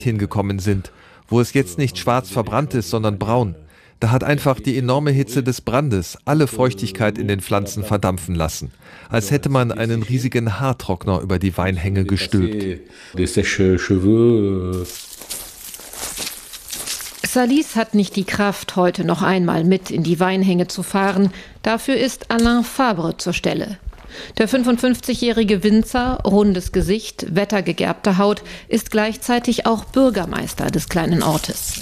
hingekommen sind, wo es jetzt nicht schwarz verbrannt ist, sondern braun. Da hat einfach die enorme Hitze des Brandes alle Feuchtigkeit in den Pflanzen verdampfen lassen. Als hätte man einen riesigen Haartrockner über die Weinhänge gestülpt. Salis hat nicht die Kraft, heute noch einmal mit in die Weinhänge zu fahren. Dafür ist Alain Fabre zur Stelle. Der 55-jährige Winzer, rundes Gesicht, wettergegerbte Haut, ist gleichzeitig auch Bürgermeister des kleinen Ortes.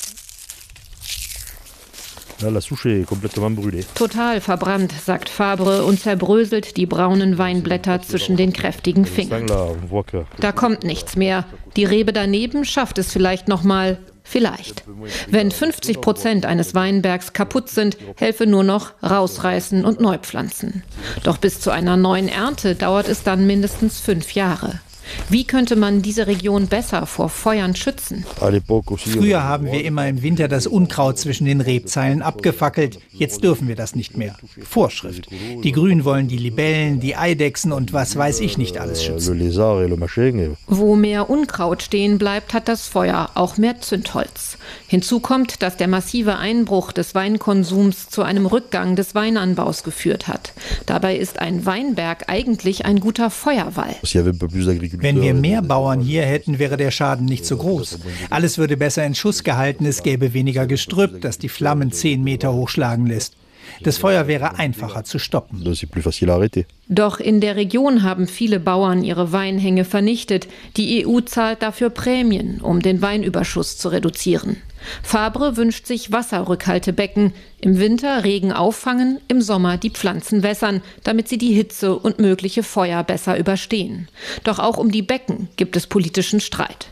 Total verbrannt, sagt Fabre und zerbröselt die braunen Weinblätter zwischen den kräftigen Fingern. Da kommt nichts mehr. Die Rebe daneben schafft es vielleicht noch mal. Vielleicht. Wenn 50% eines Weinbergs kaputt sind, helfe nur noch rausreißen und neu pflanzen. Doch bis zu einer neuen Ernte dauert es dann mindestens 5 Jahre. Wie könnte man diese Region besser vor Feuern schützen? Früher haben wir immer im Winter das Unkraut zwischen den Rebzeilen abgefackelt. Jetzt dürfen wir das nicht mehr. Vorschrift. Die Grünen wollen die Libellen, die Eidechsen und was weiß ich nicht alles schützen. Wo mehr Unkraut stehen bleibt, hat das Feuer auch mehr Zündholz. Hinzu kommt, dass der massive Einbruch des Weinkonsums zu einem Rückgang des Weinanbaus geführt hat. Dabei ist ein Weinberg eigentlich ein guter Feuerwall. Wenn wir mehr Bauern hier hätten, wäre der Schaden nicht so groß. Alles würde besser in Schuss gehalten, es gäbe weniger Gestrüpp, das die Flammen 10 Meter hochschlagen lässt. Das Feuer wäre einfacher zu stoppen. Doch in der Region haben viele Bauern ihre Weinhänge vernichtet. Die EU zahlt dafür Prämien, um den Weinüberschuss zu reduzieren. Fabre wünscht sich Wasserrückhaltebecken. Im Winter Regen auffangen, im Sommer die Pflanzen wässern, damit sie die Hitze und mögliche Feuer besser überstehen. Doch auch um die Becken gibt es politischen Streit.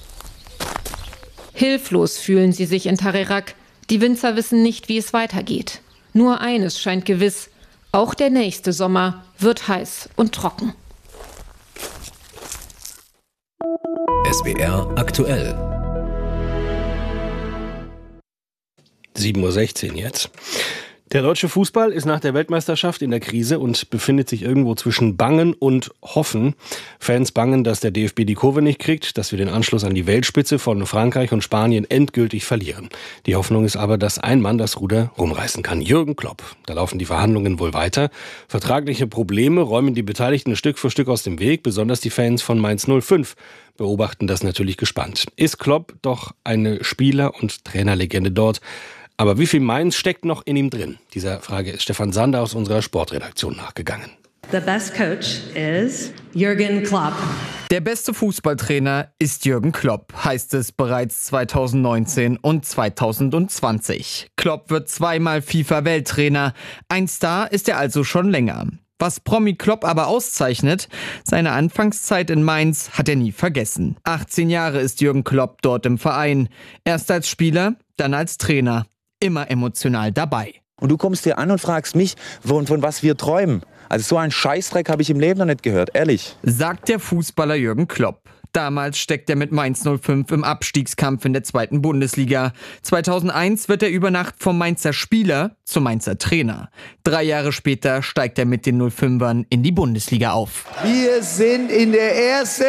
Hilflos fühlen sie sich in Tarerac. Die Winzer wissen nicht, wie es weitergeht. Nur eines scheint gewiss: auch der nächste Sommer wird heiß und trocken. SWR aktuell. 7:16 Uhr jetzt. Der deutsche Fußball ist nach der Weltmeisterschaft in der Krise und befindet sich irgendwo zwischen Bangen und Hoffen. Fans bangen, dass der DFB die Kurve nicht kriegt, dass wir den Anschluss an die Weltspitze von Frankreich und Spanien endgültig verlieren. Die Hoffnung ist aber, dass ein Mann das Ruder rumreißen kann: Jürgen Klopp. Da laufen die Verhandlungen wohl weiter. Vertragliche Probleme räumen die Beteiligten Stück für Stück aus dem Weg. Besonders die Fans von Mainz 05 beobachten das natürlich gespannt. Ist Klopp doch eine Spieler- und Trainerlegende dort? Aber wie viel Mainz steckt noch in ihm drin? Dieser Frage ist Stefan Sander aus unserer Sportredaktion nachgegangen. The best coach is Jürgen Klopp. Der beste Fußballtrainer ist Jürgen Klopp, heißt es bereits 2019 und 2020. Klopp wird zweimal FIFA-Welttrainer. Ein Star ist er also schon länger. Was Promi Klopp aber auszeichnet: seine Anfangszeit in Mainz hat er nie vergessen. 18 Jahre ist Jürgen Klopp dort im Verein. Erst als Spieler, dann als Trainer. Immer emotional dabei. Und du kommst hier an und fragst mich, von was wir träumen. Also so einen Scheißdreck habe ich im Leben noch nicht gehört, ehrlich. Sagt der Fußballer Jürgen Klopp. Damals steckt er mit Mainz 05 im Abstiegskampf in der 2. Bundesliga. 2001 wird er über Nacht vom Mainzer Spieler zum Mainzer Trainer. 3 Jahre später steigt er mit den 05ern in die Bundesliga auf. Wir sind in der 1.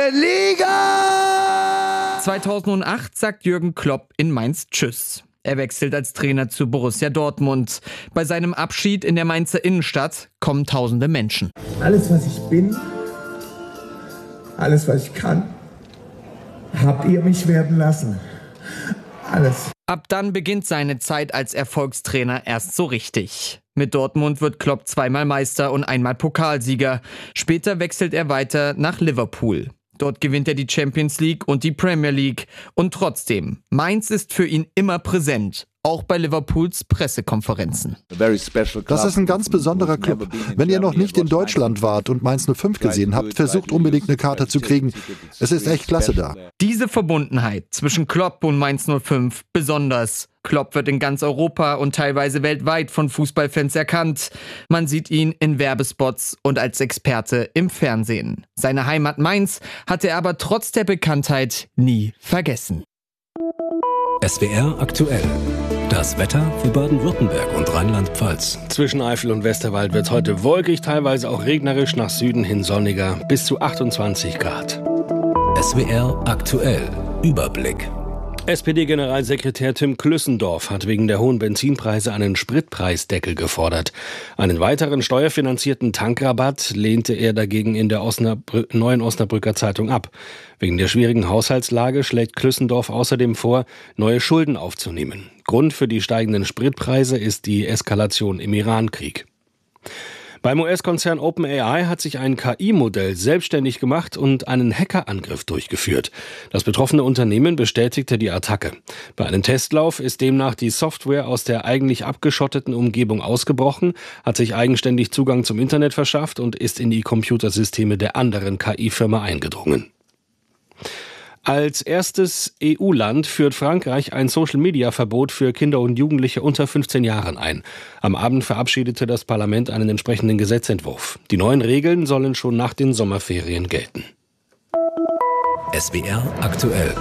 Liga! 2008 sagt Jürgen Klopp in Mainz Tschüss. Er wechselt als Trainer zu Borussia Dortmund. Bei seinem Abschied in der Mainzer Innenstadt kommen tausende Menschen. Alles, was ich bin, alles, was ich kann, habt ihr mich werden lassen. Alles. Ab dann beginnt seine Zeit als Erfolgstrainer erst so richtig. Mit Dortmund wird Klopp zweimal Meister und einmal Pokalsieger. Später wechselt er weiter nach Liverpool. Dort gewinnt er die Champions League und die Premier League. Und trotzdem, Mainz ist für ihn immer präsent. Auch bei Liverpools Pressekonferenzen. Das ist ein ganz besonderer Club. Wenn ihr noch nicht in Deutschland wart und Mainz 05 gesehen habt, versucht unbedingt eine Karte zu kriegen. Es ist echt klasse da. Diese Verbundenheit zwischen Klopp und Mainz 05 besonders. Klopp wird in ganz Europa und teilweise weltweit von Fußballfans erkannt. Man sieht ihn in Werbespots und als Experte im Fernsehen. Seine Heimat Mainz hat er aber trotz der Bekanntheit nie vergessen. SWR aktuell. Das Wetter für Baden-Württemberg und Rheinland-Pfalz. Zwischen Eifel und Westerwald wird es heute wolkig, teilweise auch regnerisch, nach Süden hin sonniger, bis zu 28 Grad. SWR aktuell. Überblick. SPD-Generalsekretär Tim Klüssendorf hat wegen der hohen Benzinpreise einen Spritpreisdeckel gefordert. Einen weiteren steuerfinanzierten Tankrabatt lehnte er dagegen in der Neuen Osnabrücker Zeitung ab. Wegen der schwierigen Haushaltslage schlägt Klüssendorf außerdem vor, neue Schulden aufzunehmen. Grund für die steigenden Spritpreise ist die Eskalation im Iran-Krieg. Beim US-Konzern OpenAI hat sich ein KI-Modell selbstständig gemacht und einen Hackerangriff durchgeführt. Das betroffene Unternehmen bestätigte die Attacke. Bei einem Testlauf ist demnach die Software aus der eigentlich abgeschotteten Umgebung ausgebrochen, hat sich eigenständig Zugang zum Internet verschafft und ist in die Computersysteme der anderen KI-Firma eingedrungen. Als erstes EU-Land führt Frankreich ein Social-Media-Verbot für Kinder und Jugendliche unter 15 Jahren ein. Am Abend verabschiedete das Parlament einen entsprechenden Gesetzentwurf. Die neuen Regeln sollen schon nach den Sommerferien gelten. SWR aktuell.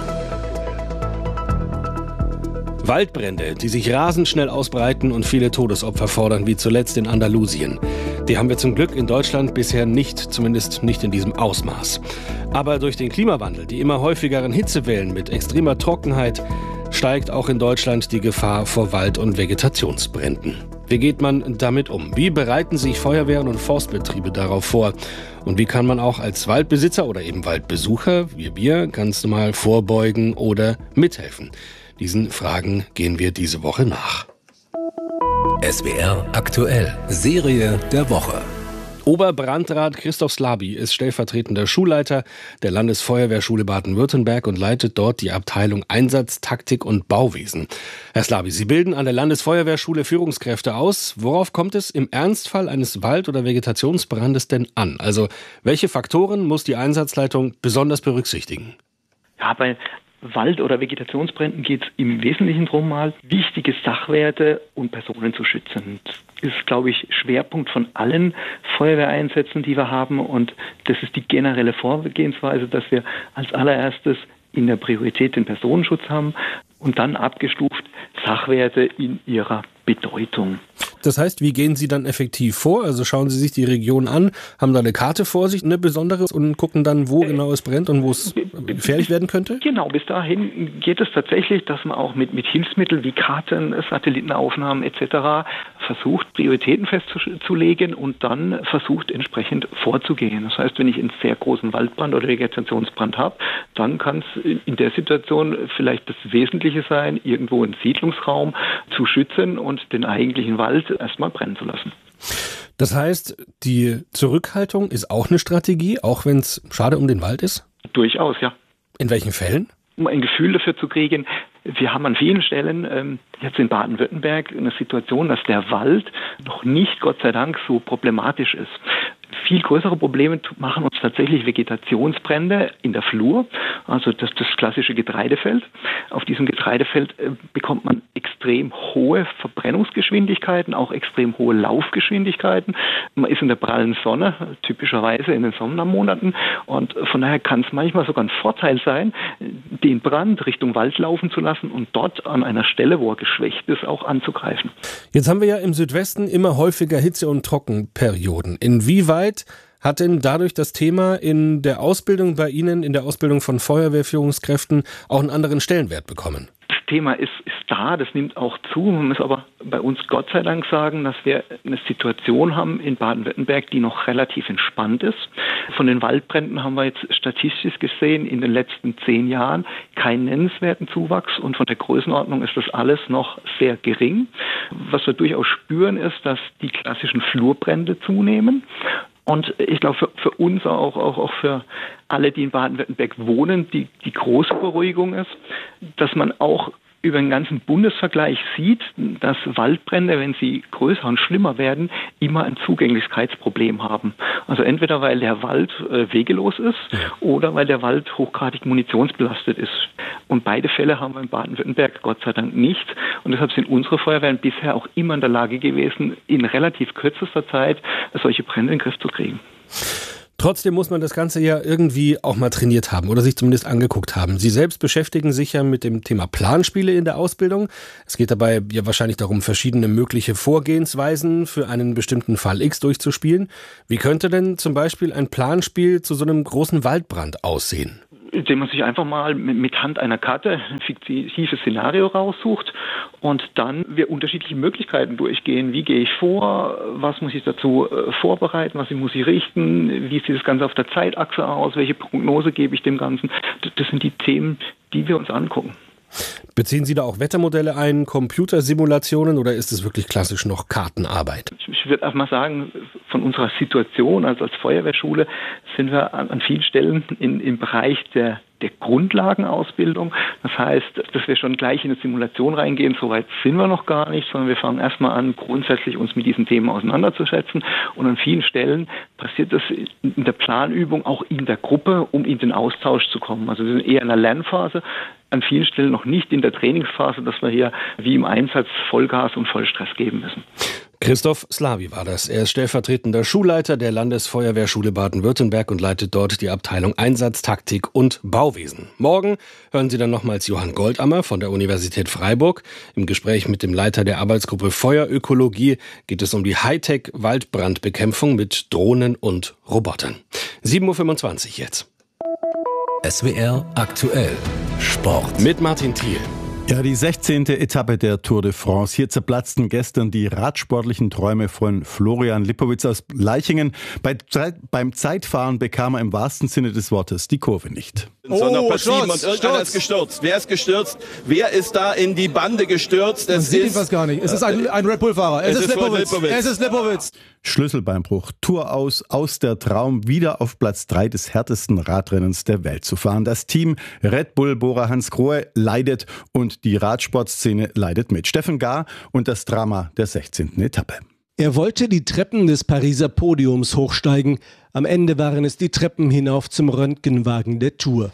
Waldbrände, die sich rasend schnell ausbreiten und viele Todesopfer fordern, wie zuletzt in Andalusien. Die haben wir zum Glück in Deutschland bisher nicht, zumindest nicht in diesem Ausmaß. Aber durch den Klimawandel, die immer häufigeren Hitzewellen mit extremer Trockenheit, steigt auch in Deutschland die Gefahr vor Wald- und Vegetationsbränden. Wie geht man damit um? Wie bereiten sich Feuerwehren und Forstbetriebe darauf vor? Und wie kann man auch als Waldbesitzer oder eben Waldbesucher, wie wir, ganz normal vorbeugen oder mithelfen? Diesen Fragen gehen wir diese Woche nach. SWR aktuell. Serie der Woche. Oberbrandrat Christoph Slaby ist stellvertretender Schulleiter der Landesfeuerwehrschule Baden-Württemberg und leitet dort die Abteilung Einsatz, Taktik und Bauwesen. Herr Slaby, Sie bilden an der Landesfeuerwehrschule Führungskräfte aus. Worauf kommt es im Ernstfall eines Wald- oder Vegetationsbrandes denn an? Also welche Faktoren muss die Einsatzleitung besonders berücksichtigen? Ja, bei Wald- oder Vegetationsbränden geht es im Wesentlichen darum, mal wichtige Sachwerte und Personen zu schützen. Das ist, glaube ich, Schwerpunkt von allen Feuerwehreinsätzen, die wir haben. Und das ist die generelle Vorgehensweise, dass wir als allererstes in der Priorität den Personenschutz haben und dann abgestuft Sachwerte in ihrer Bedeutung. Das heißt, wie gehen Sie dann effektiv vor? Also schauen Sie sich die Region an, haben da eine Karte vor sich, eine besondere, und gucken dann, wo genau es brennt und wo es gefährlich werden könnte? Genau, bis dahin geht es tatsächlich, dass man auch mit Hilfsmitteln wie Karten, Satellitenaufnahmen etc. versucht, Prioritäten festzulegen und dann versucht, entsprechend vorzugehen. Das heißt, wenn ich einen sehr großen Waldbrand oder Vegetationsbrand habe, dann kann es in der Situation vielleicht das Wesentliche sein, irgendwo einen Siedlungsraum zu schützen und den eigentlichen Wald erstmal brennen zu lassen. Das heißt, die Zurückhaltung ist auch eine Strategie, auch wenn es schade um den Wald ist? Durchaus, ja. In welchen Fällen? Um ein Gefühl dafür zu kriegen, wir haben an vielen Stellen jetzt in Baden-Württemberg eine Situation, dass der Wald noch nicht, Gott sei Dank, so problematisch ist. Viel größere Probleme machen uns tatsächlich Vegetationsbrände in der Flur, also das klassische Getreidefeld. Auf diesem Getreidefeld bekommt man extrem hohe Verbrennungsgeschwindigkeiten, auch extrem hohe Laufgeschwindigkeiten. Man ist in der prallen Sonne, typischerweise in den Sommermonaten, und von daher kann es manchmal sogar ein Vorteil sein, den Brand Richtung Wald laufen zu lassen und dort an einer Stelle, wo er geschwächt ist, auch anzugreifen. Jetzt haben wir ja im Südwesten immer häufiger Hitze- und Trockenperioden. Inwieweit hat denn dadurch das Thema in der Ausbildung bei Ihnen, in der Ausbildung von Feuerwehrführungskräften, auch einen anderen Stellenwert bekommen? Das Thema ist da, das nimmt auch zu. Man muss aber bei uns Gott sei Dank sagen, dass wir eine Situation haben in Baden-Württemberg, die noch relativ entspannt ist. Von den Waldbränden haben wir jetzt statistisch gesehen in den letzten 10 Jahren keinen nennenswerten Zuwachs, und von der Größenordnung ist das alles noch sehr gering. Was wir durchaus spüren, ist, dass die klassischen Flurbrände zunehmen. Und ich glaube, für uns auch für alle, die in Baden-Württemberg wohnen, die große Beruhigung ist, dass man auch über den ganzen Bundesvergleich sieht, dass Waldbrände, wenn sie größer und schlimmer werden, immer ein Zugänglichkeitsproblem haben. Also entweder weil der Wald wegelos ist oder weil der Wald hochgradig munitionsbelastet ist. Und beide Fälle haben wir in Baden-Württemberg Gott sei Dank nicht. Und deshalb sind unsere Feuerwehren bisher auch immer in der Lage gewesen, in relativ kürzester Zeit solche Brände in den Griff zu kriegen. Trotzdem muss man das Ganze ja irgendwie auch mal trainiert haben oder sich zumindest angeguckt haben. Sie selbst beschäftigen sich ja mit dem Thema Planspiele in der Ausbildung. Es geht dabei ja wahrscheinlich darum, verschiedene mögliche Vorgehensweisen für einen bestimmten Fall X durchzuspielen. Wie könnte denn zum Beispiel ein Planspiel zu so einem großen Waldbrand aussehen? Indem man sich einfach mal mit Hand einer Karte ein fiktives Szenario raussucht und dann wir unterschiedliche Möglichkeiten durchgehen. Wie gehe ich vor? Was muss ich dazu vorbereiten? Was muss ich richten? Wie sieht das Ganze auf der Zeitachse aus? Welche Prognose gebe ich dem Ganzen? Das sind die Themen, die wir uns angucken. Beziehen Sie da auch Wettermodelle ein, Computersimulationen oder ist es wirklich klassisch noch Kartenarbeit? Ich würde einfach mal sagen, von unserer Situation, also als Feuerwehrschule, sind wir an vielen Stellen im Bereich der Grundlagenausbildung. Das heißt, dass wir schon gleich in eine Simulation reingehen, so weit sind wir noch gar nicht, sondern wir fangen erstmal an, grundsätzlich uns mit diesen Themen auseinanderzusetzen. Und an vielen Stellen passiert das in der Planübung, auch in der Gruppe, um in den Austausch zu kommen. Also wir sind eher in der Lernphase, an vielen Stellen noch nicht in der Trainingsphase, dass wir hier wie im Einsatz Vollgas und Vollstress geben müssen. Christoph Slawi war das. Er ist stellvertretender Schulleiter der Landesfeuerwehrschule Baden-Württemberg und leitet dort die Abteilung Einsatz, Taktik und Bauwesen. Morgen hören Sie dann nochmals Johann Goldammer von der Universität Freiburg. Im Gespräch mit dem Leiter der Arbeitsgruppe Feuerökologie geht es um die Hightech-Waldbrandbekämpfung mit Drohnen und Robotern. 7.25 Uhr jetzt. SWR aktuell Sport. Mit Martin Thiel. Ja, die 16. Etappe der Tour de France. Hier zerplatzten gestern die radsportlichen Träume von Florian Lipowitz aus Leichingen. Beim Zeitfahren bekam er im wahrsten Sinne des Wortes die Kurve nicht. Und irgendeiner ist gestürzt. Wer ist gestürzt? Wer ist da in die Bande gestürzt? Man sieht ihn fast gar nicht. Es ist ein Red Bull-Fahrer. Es ist Lipowitz. Schlüsselbeinbruch. Tour aus der Traum, wieder auf Platz 3 des härtesten Radrennens der Welt zu fahren. Das Team Red Bull Bora Hansgrohe leidet und die Radsportszene leidet mit. Steffen Gahr und das Drama der 16. Etappe. Er wollte die Treppen des Pariser Podiums hochsteigen. Am Ende waren es die Treppen hinauf zum Röntgenwagen der Tour.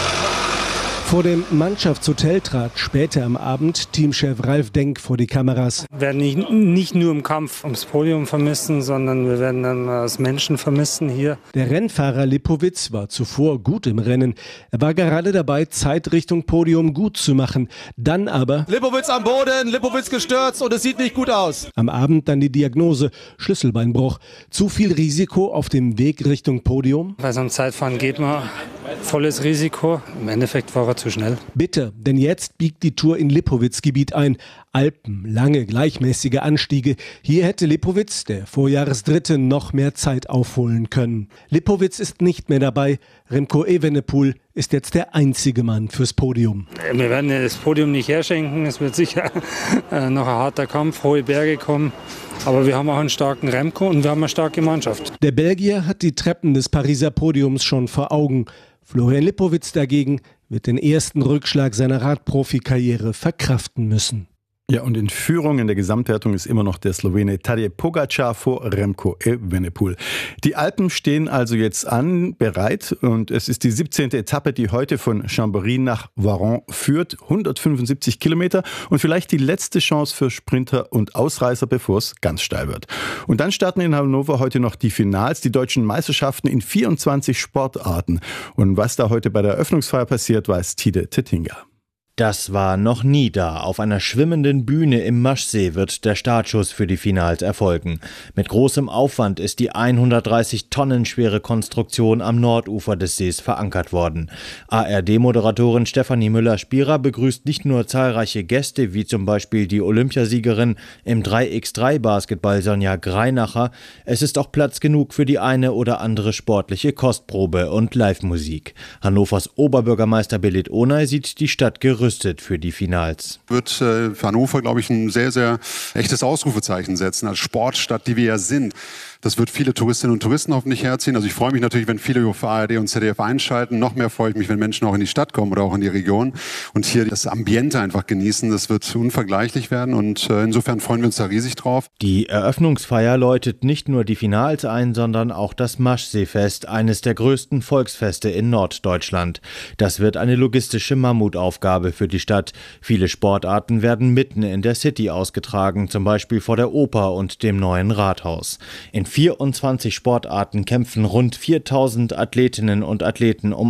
Vor dem Mannschaftshotel trat später am Abend Teamchef Ralf Denk vor die Kameras. Wir werden nicht nur im Kampf ums Podium vermissen, sondern wir werden dann als Menschen vermissen hier. Der Rennfahrer Lipowitz war zuvor gut im Rennen. Er war gerade dabei, Zeit Richtung Podium gut zu machen. Dann aber... Lipowitz am Boden, Lipowitz gestürzt und es sieht nicht gut aus. Am Abend dann die Diagnose, Schlüsselbeinbruch. Zu viel Risiko auf dem Weg Richtung Podium? Bei so einem Zeitfahren geht man volles Risiko. Im Endeffekt war er zu schnell. Bitter, denn jetzt biegt die Tour in Lipowitz-Gebiet ein. Alpen, lange, gleichmäßige Anstiege. Hier hätte Lipowitz, der Vorjahresdritte, noch mehr Zeit aufholen können. Lipowitz ist nicht mehr dabei. Remco Evenepoel ist jetzt der einzige Mann fürs Podium. Wir werden das Podium nicht herschenken. Es wird sicher noch ein harter Kampf, hohe Berge kommen. Aber wir haben auch einen starken Remco und wir haben eine starke Mannschaft. Der Belgier hat die Treppen des Pariser Podiums schon vor Augen. Florian Lipowitz dagegen wird den ersten Rückschlag seiner Radprofikarriere verkraften müssen. Ja, und in Führung in der Gesamtwertung ist immer noch der Slowene Tadej Pogačar vor Remco Evenepoel. Die Alpen stehen also jetzt an, bereit, und es ist die 17. Etappe, die heute von Chambéry nach Voiron führt. 175 Kilometer und vielleicht die letzte Chance für Sprinter und Ausreißer, bevor es ganz steil wird. Und dann starten in Hannover heute noch die Finals, die deutschen Meisterschaften in 24 Sportarten. Und was da heute bei der Eröffnungsfeier passiert, weiß Tide Tettinger. Das war noch nie da. Auf einer schwimmenden Bühne im Maschsee wird der Startschuss für die Finals erfolgen. Mit großem Aufwand ist die 130 Tonnen schwere Konstruktion am Nordufer des Sees verankert worden. ARD-Moderatorin Stefanie Müller-Spierer begrüßt nicht nur zahlreiche Gäste, wie zum Beispiel die Olympiasiegerin im 3x3-Basketball Sonja Greinacher. Es ist auch Platz genug für die eine oder andere sportliche Kostprobe und Live-Musik. Hannovers Oberbürgermeister Belit Onay sieht die Stadt gerüstet für die Finals. Wird für Hannover, glaube ich, ein sehr, sehr echtes Ausrufezeichen setzen als Sportstadt, die wir ja sind. Das wird viele Touristinnen und Touristen hoffentlich herziehen. Also ich freue mich natürlich, wenn viele für ARD und ZDF einschalten. Noch mehr freue ich mich, wenn Menschen auch in die Stadt kommen oder auch in die Region und hier das Ambiente einfach genießen. Das wird unvergleichlich werden und insofern freuen wir uns da riesig drauf. Die Eröffnungsfeier läutet nicht nur die Finals ein, sondern auch das Maschseefest, eines der größten Volksfeste in Norddeutschland. Das wird eine logistische Mammutaufgabe für die Stadt. Viele Sportarten werden mitten in der City ausgetragen, zum Beispiel vor der Oper und dem neuen Rathaus. In 24 Sportarten kämpfen rund 4000 Athletinnen und Athleten um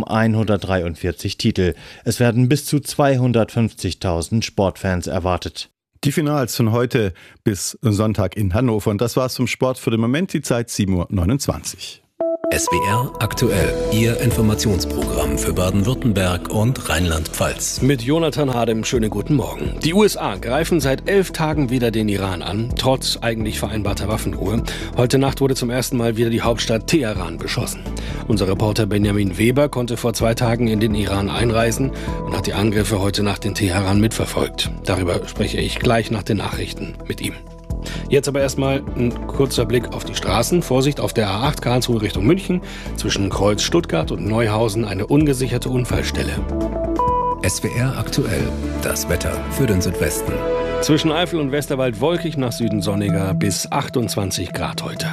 143 Titel. Es werden bis zu 250.000 Sportfans erwartet. Die Finals von heute bis Sonntag in Hannover. Und das war's zum Sport für den Moment. Die Zeit 7.29 Uhr. SWR aktuell, Ihr Informationsprogramm für Baden-Württemberg und Rheinland-Pfalz. Mit Jonathan Hadem, schönen guten Morgen. Die USA greifen seit 11 Tagen wieder den Iran an, trotz eigentlich vereinbarter Waffenruhe. Heute Nacht wurde zum ersten Mal wieder die Hauptstadt Teheran beschossen. Unser Reporter Benjamin Weber konnte vor 2 Tagen in den Iran einreisen und hat die Angriffe heute Nacht in Teheran mitverfolgt. Darüber spreche ich gleich nach den Nachrichten mit ihm. Jetzt aber erstmal ein kurzer Blick auf die Straßen. Vorsicht auf der A8 Karlsruhe Richtung München. Zwischen Kreuz Stuttgart und Neuhausen eine ungesicherte Unfallstelle. SWR aktuell, das Wetter für den Südwesten. Zwischen Eifel und Westerwald wolkig, nach Süden sonniger, bis 28 Grad heute.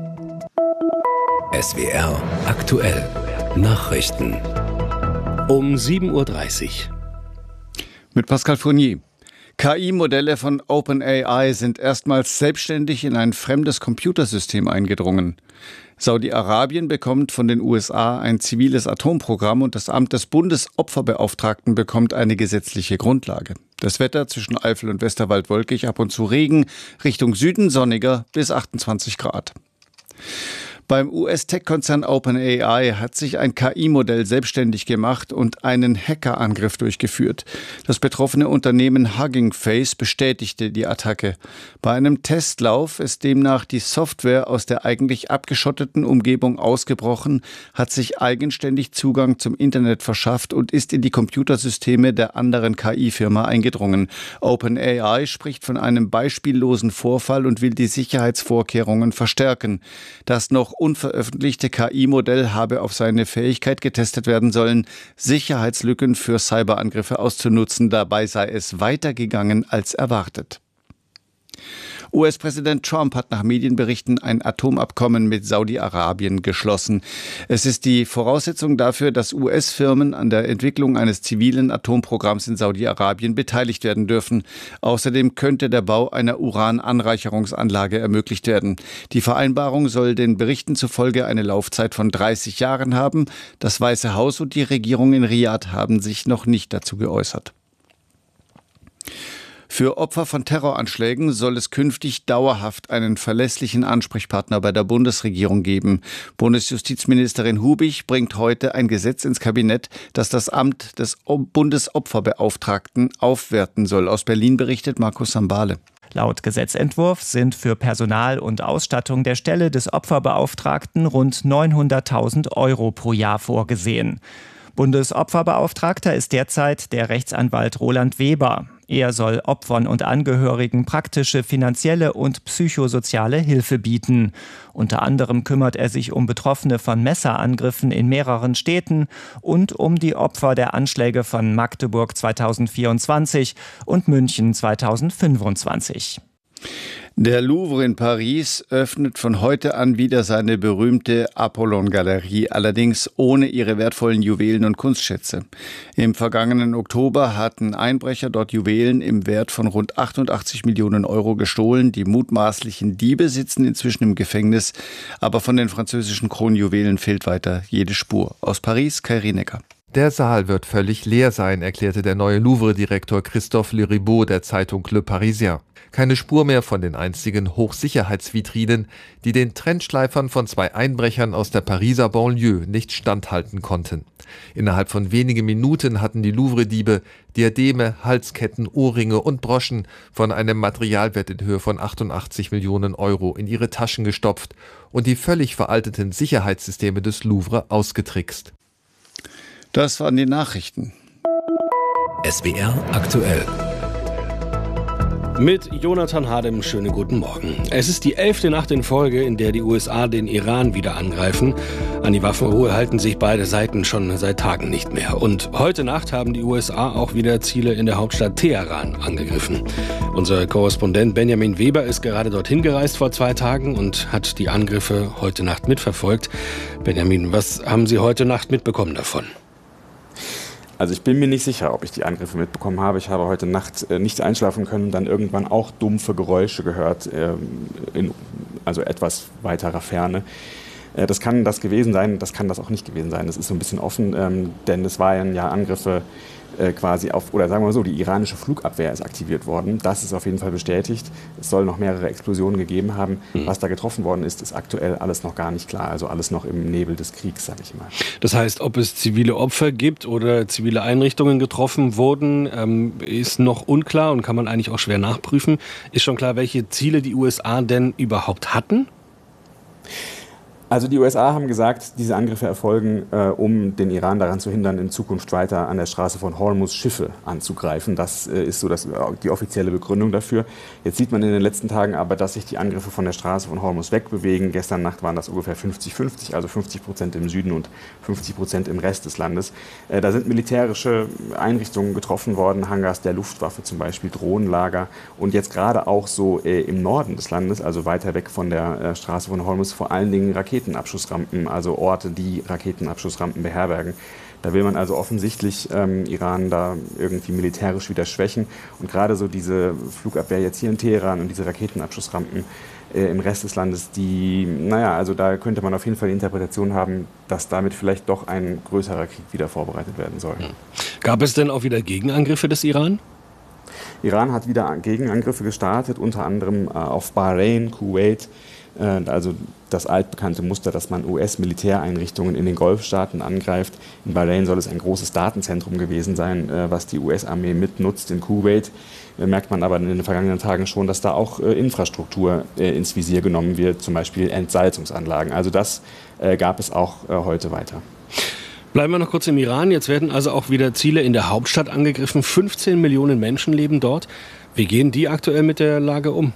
SWR aktuell, Nachrichten. Um 7.30 Uhr. Mit Pascal Fournier. KI-Modelle von OpenAI sind erstmals selbstständig in ein fremdes Computersystem eingedrungen. Saudi-Arabien bekommt von den USA ein ziviles Atomprogramm und das Amt des Bundesopferbeauftragten bekommt eine gesetzliche Grundlage. Das Wetter zwischen Eifel und Westerwald wolkig, ab und zu Regen, Richtung Süden sonniger bis 28 Grad. Beim US-Tech-Konzern OpenAI hat sich ein KI-Modell selbstständig gemacht und einen Hackerangriff durchgeführt. Das betroffene Unternehmen Hugging Face bestätigte die Attacke. Bei einem Testlauf ist demnach die Software aus der eigentlich abgeschotteten Umgebung ausgebrochen, hat sich eigenständig Zugang zum Internet verschafft und ist in die Computersysteme der anderen KI-Firma eingedrungen. OpenAI spricht von einem beispiellosen Vorfall und will die Sicherheitsvorkehrungen verstärken. Das noch unveröffentlichte KI-Modell habe auf seine Fähigkeit getestet werden sollen, Sicherheitslücken für Cyberangriffe auszunutzen. Dabei sei es weitergegangen als erwartet. US-Präsident Trump hat nach Medienberichten ein Atomabkommen mit Saudi-Arabien geschlossen. Es ist die Voraussetzung dafür, dass US-Firmen an der Entwicklung eines zivilen Atomprogramms in Saudi-Arabien beteiligt werden dürfen. Außerdem könnte der Bau einer Urananreicherungsanlage ermöglicht werden. Die Vereinbarung soll den Berichten zufolge eine Laufzeit von 30 Jahren haben. Das Weiße Haus und die Regierung in Riad haben sich noch nicht dazu geäußert. Für Opfer von Terroranschlägen soll es künftig dauerhaft einen verlässlichen Ansprechpartner bei der Bundesregierung geben. Bundesjustizministerin Hubig bringt heute ein Gesetz ins Kabinett, das das Amt des Bundesopferbeauftragten aufwerten soll. Aus Berlin berichtet Markus Sambale. Laut Gesetzentwurf sind für Personal und Ausstattung der Stelle des Opferbeauftragten rund 900.000 € pro Jahr vorgesehen. Bundesopferbeauftragter ist derzeit der Rechtsanwalt Roland Weber. Er soll Opfern und Angehörigen praktische, finanzielle und psychosoziale Hilfe bieten. Unter anderem kümmert er sich um Betroffene von Messerangriffen in mehreren Städten und um die Opfer der Anschläge von Magdeburg 2024 und München 2025. Der Louvre in Paris öffnet von heute an wieder seine berühmte Apollon-Galerie, allerdings ohne ihre wertvollen Juwelen und Kunstschätze. Im vergangenen Oktober hatten Einbrecher dort Juwelen im Wert von rund 88 Millionen € gestohlen. Die mutmaßlichen Diebe sitzen inzwischen im Gefängnis, aber von den französischen Kronjuwelen fehlt weiter jede Spur. Aus Paris, Kai Rienecker. Der Saal wird völlig leer sein, erklärte der neue Louvre-Direktor Christophe Leribaud der Zeitung Le Parisien. Keine Spur mehr von den einstigen Hochsicherheitsvitrinen, die den Trendschleifern von 2 Einbrechern aus der Pariser Banlieue nicht standhalten konnten. Innerhalb von wenigen Minuten hatten die Louvre-Diebe Diademe, Halsketten, Ohrringe und Broschen von einem Materialwert in Höhe von 88 Millionen € in ihre Taschen gestopft und die völlig veralteten Sicherheitssysteme des Louvre ausgetrickst. Das waren die Nachrichten. SWR aktuell. Mit Jonathan Hadem, schönen guten Morgen. Es ist die 11. Nacht in Folge, in der die USA den Iran wieder angreifen. An die Waffenruhe halten sich beide Seiten schon seit Tagen nicht mehr. Und heute Nacht haben die USA auch wieder Ziele in der Hauptstadt Teheran angegriffen. Unser Korrespondent Benjamin Weber ist gerade dorthin gereist vor 2 Tagen und hat die Angriffe heute Nacht mitverfolgt. Benjamin, was haben Sie heute Nacht mitbekommen davon? Also ich bin mir nicht sicher, ob ich die Angriffe mitbekommen habe. Ich habe heute Nacht nicht einschlafen können und dann irgendwann auch dumpfe Geräusche gehört, in also etwas weiterer Ferne. Das kann das gewesen sein, das kann das auch nicht gewesen sein. Das ist so ein bisschen offen, denn es waren ja Angriffe quasi oder sagen wir mal so, die iranische Flugabwehr ist aktiviert worden. Das ist auf jeden Fall bestätigt. Es soll noch mehrere Explosionen gegeben haben. Was da getroffen worden ist, ist aktuell alles noch gar nicht klar. Also alles noch im Nebel des Kriegs, sage ich mal. Das heißt, ob es zivile Opfer gibt oder zivile Einrichtungen getroffen wurden, ist noch unklar und kann man eigentlich auch schwer nachprüfen. Ist schon klar, welche Ziele die USA denn überhaupt hatten? Also die USA haben gesagt, diese Angriffe erfolgen, um den Iran daran zu hindern, in Zukunft weiter an der Straße von Hormuz Schiffe anzugreifen. Das ist so die offizielle Begründung dafür. Jetzt sieht man in den letzten Tagen aber, dass sich die Angriffe von der Straße von Hormuz wegbewegen. Gestern Nacht waren das ungefähr 50-50, also 50% im Süden und 50% im Rest des Landes. Da sind militärische Einrichtungen getroffen worden, Hangars der Luftwaffe zum Beispiel, Drohnenlager und jetzt gerade auch so im Norden des Landes, also weiter weg von der Straße von Hormuz, vor allen Dingen Raketenabschussrampen, also Orte, die Raketenabschussrampen beherbergen. Da will man also offensichtlich Iran da irgendwie militärisch wieder schwächen. Und gerade so diese Flugabwehr jetzt hier in Teheran und diese Raketenabschussrampen im Rest des Landes, also da könnte man auf jeden Fall die Interpretation haben, dass damit vielleicht doch ein größerer Krieg wieder vorbereitet werden soll. Gab es denn auch wieder Gegenangriffe des Iran? Iran hat wieder Gegenangriffe gestartet, unter anderem auf Bahrain, Kuwait. Also das altbekannte Muster, dass man US-Militäreinrichtungen in den Golfstaaten angreift. In Bahrain soll es ein großes Datenzentrum gewesen sein, was die US-Armee mitnutzt. In Kuwait merkt man aber in den vergangenen Tagen schon, dass da auch Infrastruktur ins Visier genommen wird, zum Beispiel Entsalzungsanlagen. Also das gab es auch heute weiter. Bleiben wir noch kurz im Iran. Jetzt werden also auch wieder Ziele in der Hauptstadt angegriffen. 15 Millionen Menschen leben dort. Wie gehen die aktuell mit der Lage um?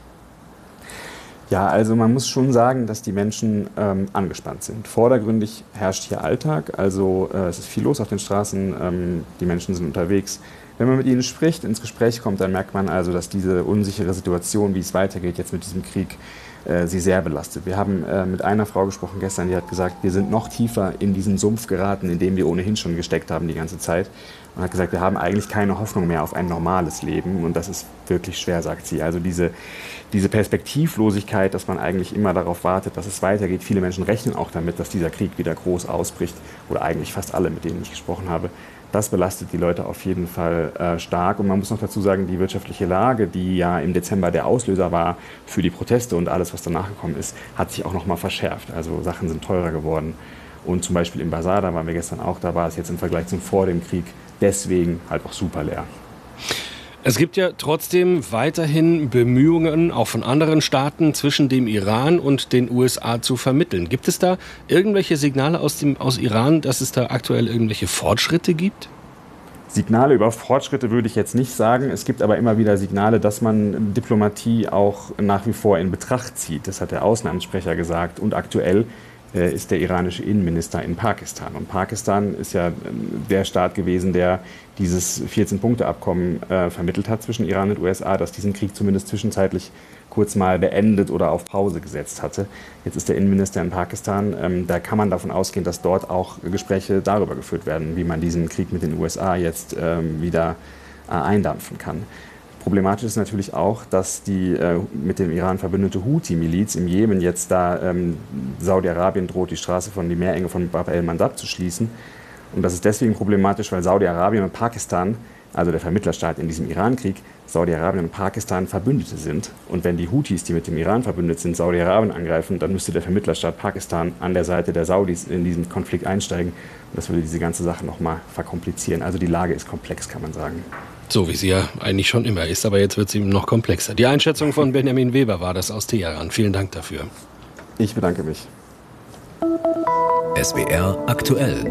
Ja, also man muss schon sagen, dass die Menschen angespannt sind. Vordergründig herrscht hier Alltag, also es ist viel los auf den Straßen, die Menschen sind unterwegs. Wenn man mit ihnen spricht, ins Gespräch kommt, dann merkt man also, dass diese unsichere Situation, wie es weitergeht jetzt mit diesem Krieg, sie sehr belastet. Wir haben mit einer Frau gesprochen gestern, die hat gesagt, wir sind noch tiefer in diesen Sumpf geraten, in dem wir ohnehin schon gesteckt haben die ganze Zeit. Und hat gesagt, wir haben eigentlich keine Hoffnung mehr auf ein normales Leben und das ist wirklich schwer, sagt sie. Also diese Perspektivlosigkeit, dass man eigentlich immer darauf wartet, dass es weitergeht. Viele Menschen rechnen auch damit, dass dieser Krieg wieder groß ausbricht oder eigentlich fast alle, mit denen ich gesprochen habe. Das belastet die Leute auf jeden Fall stark. Und man muss noch dazu sagen, die wirtschaftliche Lage, die ja im Dezember der Auslöser war für die Proteste und alles, was danach gekommen ist, hat sich auch noch mal verschärft. Also Sachen sind teurer geworden. Und zum Beispiel im Bazar, da waren wir gestern auch, da war es jetzt im Vergleich zum vor dem Krieg deswegen halt auch super leer. Es gibt ja trotzdem weiterhin Bemühungen, auch von anderen Staaten, zwischen dem Iran und den USA zu vermitteln. Gibt es da irgendwelche Signale aus Iran, dass es da aktuell irgendwelche Fortschritte gibt? Signale über Fortschritte würde ich jetzt nicht sagen. Es gibt aber immer wieder Signale, dass man Diplomatie auch nach wie vor in Betracht zieht. Das hat der Außenamtssprecher gesagt. Und aktuell ist der iranische Innenminister in Pakistan. Und Pakistan ist ja der Staat gewesen, der dieses 14-Punkte-Abkommen vermittelt hat zwischen Iran und USA, das diesen Krieg zumindest zwischenzeitlich kurz mal beendet oder auf Pause gesetzt hatte. Jetzt ist der Innenminister in Pakistan. Da kann man davon ausgehen, dass dort auch Gespräche darüber geführt werden, wie man diesen Krieg mit den USA jetzt wieder eindampfen kann. Problematisch ist natürlich auch, dass die mit dem Iran verbündete Houthi-Miliz im Jemen jetzt da Saudi-Arabien droht, die Meerenge von Bab el-Mandab zu schließen. Und das ist deswegen problematisch, weil Saudi-Arabien und Pakistan, also der Vermittlerstaat in diesem Iran-Krieg, Saudi-Arabien und Pakistan Verbündete sind. Und wenn die Houthis, die mit dem Iran verbündet sind, Saudi-Arabien angreifen, dann müsste der Vermittlerstaat Pakistan an der Seite der Saudis in diesen Konflikt einsteigen. Und das würde diese ganze Sache nochmal verkomplizieren. Also die Lage ist komplex, kann man sagen. So wie sie ja eigentlich schon immer ist, aber jetzt wird sie noch komplexer. Die Einschätzung von Benjamin Weber war das aus Teheran. Vielen Dank dafür. Ich bedanke mich. SWR aktuell.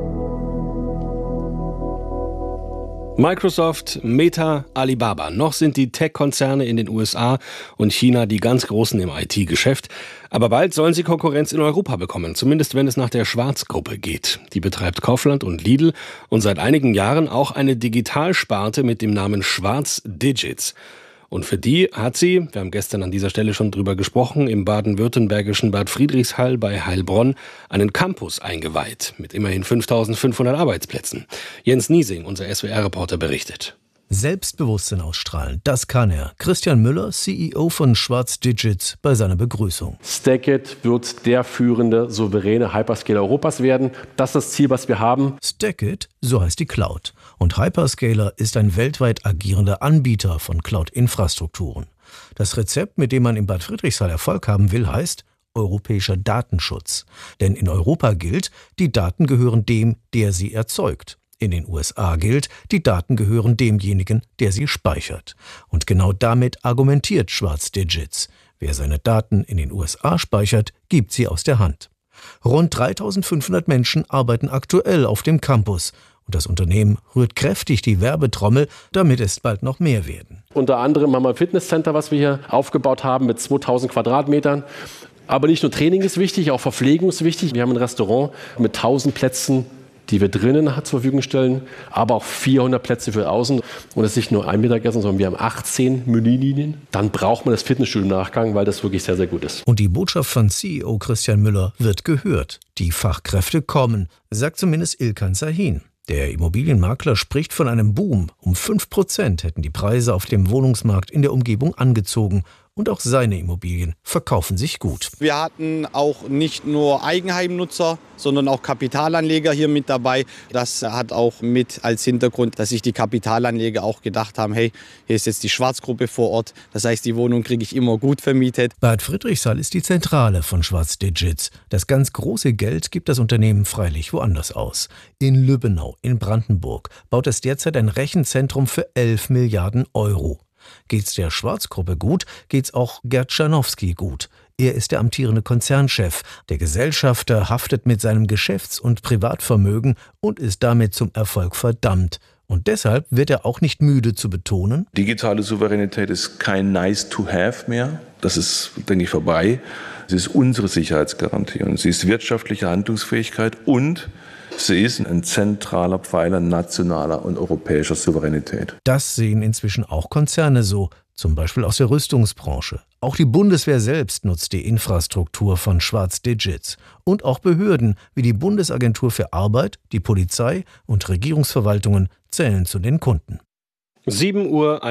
Microsoft, Meta, Alibaba. Noch sind die Tech-Konzerne in den USA und China die ganz Großen im IT-Geschäft. Aber bald sollen sie Konkurrenz in Europa bekommen, zumindest wenn es nach der Schwarz-Gruppe geht. Die betreibt Kaufland und Lidl und seit einigen Jahren auch eine Digitalsparte mit dem Namen Schwarz Digits. Und für die hat sie, wir haben gestern an dieser Stelle schon drüber gesprochen, im baden-württembergischen Bad Friedrichshall bei Heilbronn einen Campus eingeweiht mit immerhin 5.500 Arbeitsplätzen. Jens Niesing, unser SWR-Reporter, berichtet. Selbstbewusstsein ausstrahlen, das kann er. Christian Müller, CEO von Schwarz Digits, bei seiner Begrüßung. Stackit wird der führende, souveräne Hyperscaler Europas werden. Das ist das Ziel, was wir haben. Stackit, so heißt die Cloud. Und Hyperscaler ist ein weltweit agierender Anbieter von Cloud-Infrastrukturen. Das Rezept, mit dem man in Bad Friedrichshall Erfolg haben will, heißt europäischer Datenschutz. Denn in Europa gilt, die Daten gehören dem, der sie erzeugt. In den USA gilt, die Daten gehören demjenigen, der sie speichert. Und genau damit argumentiert Schwarz Digits. Wer seine Daten in den USA speichert, gibt sie aus der Hand. Rund 3.500 Menschen arbeiten aktuell auf dem Campus. Und das Unternehmen rührt kräftig die Werbetrommel, damit es bald noch mehr werden. Unter anderem haben wir ein Fitnesscenter, was wir hier aufgebaut haben mit 2.000 Quadratmetern. Aber nicht nur Training ist wichtig, auch Verpflegung ist wichtig. Wir haben ein Restaurant mit 1.000 Plätzen, die wir drinnen zur Verfügung stellen, aber auch 400 Plätze für außen. Und es ist nicht nur ein Mittagessen, sondern wir haben 18 Menülinien. Dann braucht man das Fitnessstudio im Nachgang, weil das wirklich sehr, sehr gut ist. Und die Botschaft von CEO Christian Müller wird gehört. Die Fachkräfte kommen, sagt zumindest Ilkan Sahin. Der Immobilienmakler spricht von einem Boom. Um 5% hätten die Preise auf dem Wohnungsmarkt in der Umgebung angezogen. Und auch seine Immobilien verkaufen sich gut. Wir hatten auch nicht nur Eigenheimnutzer, sondern auch Kapitalanleger hier mit dabei. Das hat auch mit als Hintergrund, dass sich die Kapitalanleger auch gedacht haben, hey, hier ist jetzt die Schwarzgruppe vor Ort. Das heißt, die Wohnung kriege ich immer gut vermietet. Bad Friedrichshall ist die Zentrale von Schwarz Digits. Das ganz große Geld gibt das Unternehmen freilich woanders aus. In Lübbenau, in Brandenburg, baut es derzeit ein Rechenzentrum für 11 Milliarden Euro. Geht's der Schwarzgruppe gut, geht's auch Gerd Schanowski gut. Er ist der amtierende Konzernchef. Der Gesellschafter haftet mit seinem Geschäfts- und Privatvermögen und ist damit zum Erfolg verdammt. Und deshalb wird er auch nicht müde zu betonen: Digitale Souveränität ist kein Nice-to-have mehr. Das ist, denke ich, vorbei. Sie ist unsere Sicherheitsgarantie und sie ist wirtschaftliche Handlungsfähigkeit und sie ist ein zentraler Pfeiler nationaler und europäischer Souveränität. Das sehen inzwischen auch Konzerne so, zum Beispiel aus der Rüstungsbranche. Auch die Bundeswehr selbst nutzt die Infrastruktur von Schwarz Digits. Und auch Behörden wie die Bundesagentur für Arbeit, die Polizei und Regierungsverwaltungen zählen zu den Kunden. 7:41 Uhr.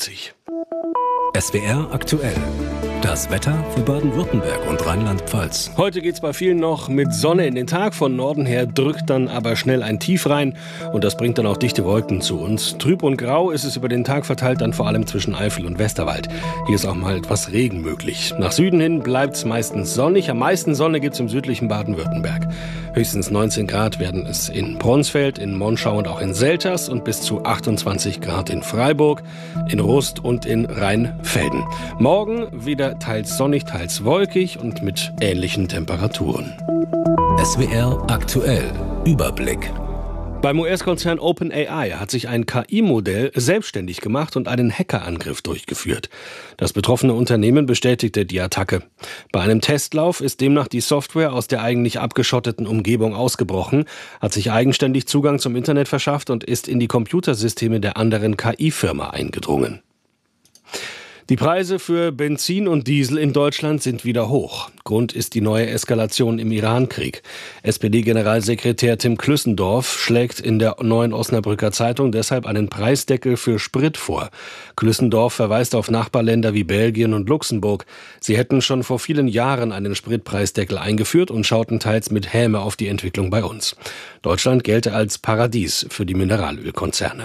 SWR aktuell. Das Wetter für Baden-Württemberg und Rheinland-Pfalz. Heute geht's bei vielen noch mit Sonne in den Tag. Von Norden her drückt dann aber schnell ein Tief rein. Und das bringt dann auch dichte Wolken zu uns. Trüb und grau ist es über den Tag verteilt, dann vor allem zwischen Eifel und Westerwald. Hier ist auch mal etwas Regen möglich. Nach Süden hin bleibt's meistens sonnig. Am meisten Sonne gibt's im südlichen Baden-Württemberg. Höchstens 19 Grad werden es in Bronsfeld, in Monschau und auch in Selters und bis zu 28 Grad in Freiburg, in Rust und in Rheinfelden. Morgen wieder teils sonnig, teils wolkig und mit ähnlichen Temperaturen. SWR aktuell. Überblick. Beim US-Konzern OpenAI hat sich ein KI-Modell selbstständig gemacht und einen Hackerangriff durchgeführt. Das betroffene Unternehmen bestätigte die Attacke. Bei einem Testlauf ist demnach die Software aus der eigentlich abgeschotteten Umgebung ausgebrochen, hat sich eigenständig Zugang zum Internet verschafft und ist in die Computersysteme der anderen KI-Firma eingedrungen. Die Preise für Benzin und Diesel in Deutschland sind wieder hoch. Grund ist die neue Eskalation im Iran-Krieg. SPD-Generalsekretär Tim Klüssendorf schlägt in der Neuen Osnabrücker Zeitung deshalb einen Preisdeckel für Sprit vor. Klüssendorf verweist auf Nachbarländer wie Belgien und Luxemburg. Sie hätten schon vor vielen Jahren einen Spritpreisdeckel eingeführt und schauten teils mit Häme auf die Entwicklung bei uns. Deutschland gelte als Paradies für die Mineralölkonzerne.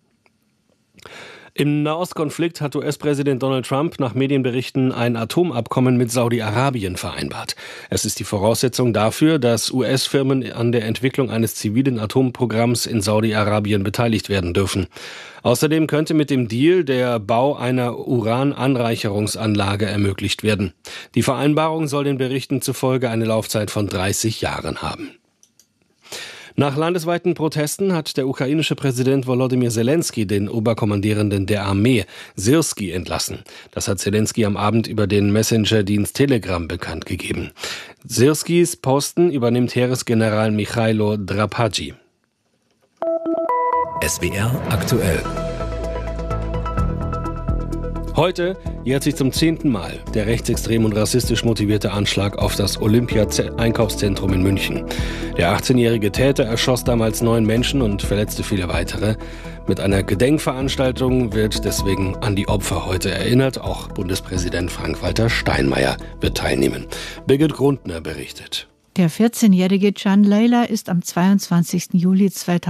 Im Nahostkonflikt hat US-Präsident Donald Trump nach Medienberichten ein Atomabkommen mit Saudi-Arabien vereinbart. Es ist die Voraussetzung dafür, dass US-Firmen an der Entwicklung eines zivilen Atomprogramms in Saudi-Arabien beteiligt werden dürfen. Außerdem könnte mit dem Deal der Bau einer Urananreicherungsanlage ermöglicht werden. Die Vereinbarung soll den Berichten zufolge eine Laufzeit von 30 Jahren haben. Nach landesweiten Protesten hat der ukrainische Präsident Volodymyr Zelensky den Oberkommandierenden der Armee, Syrski, entlassen. Das hat Zelensky am Abend über den Messenger-Dienst Telegram bekannt gegeben. Syrskis Posten übernimmt Heeresgeneral Michailo Drapacki. SWR aktuell. Heute jährt sich zum 10. Mal der rechtsextrem und rassistisch motivierte Anschlag auf das Olympia-Einkaufszentrum in München. Der 18-jährige Täter erschoss damals 9 Menschen und verletzte viele weitere. Mit einer Gedenkveranstaltung wird deswegen an die Opfer heute erinnert. Auch Bundespräsident Frank-Walter Steinmeier wird teilnehmen. Birgit Grundner berichtet. Der 14-jährige Can Leyla ist am 22. Juli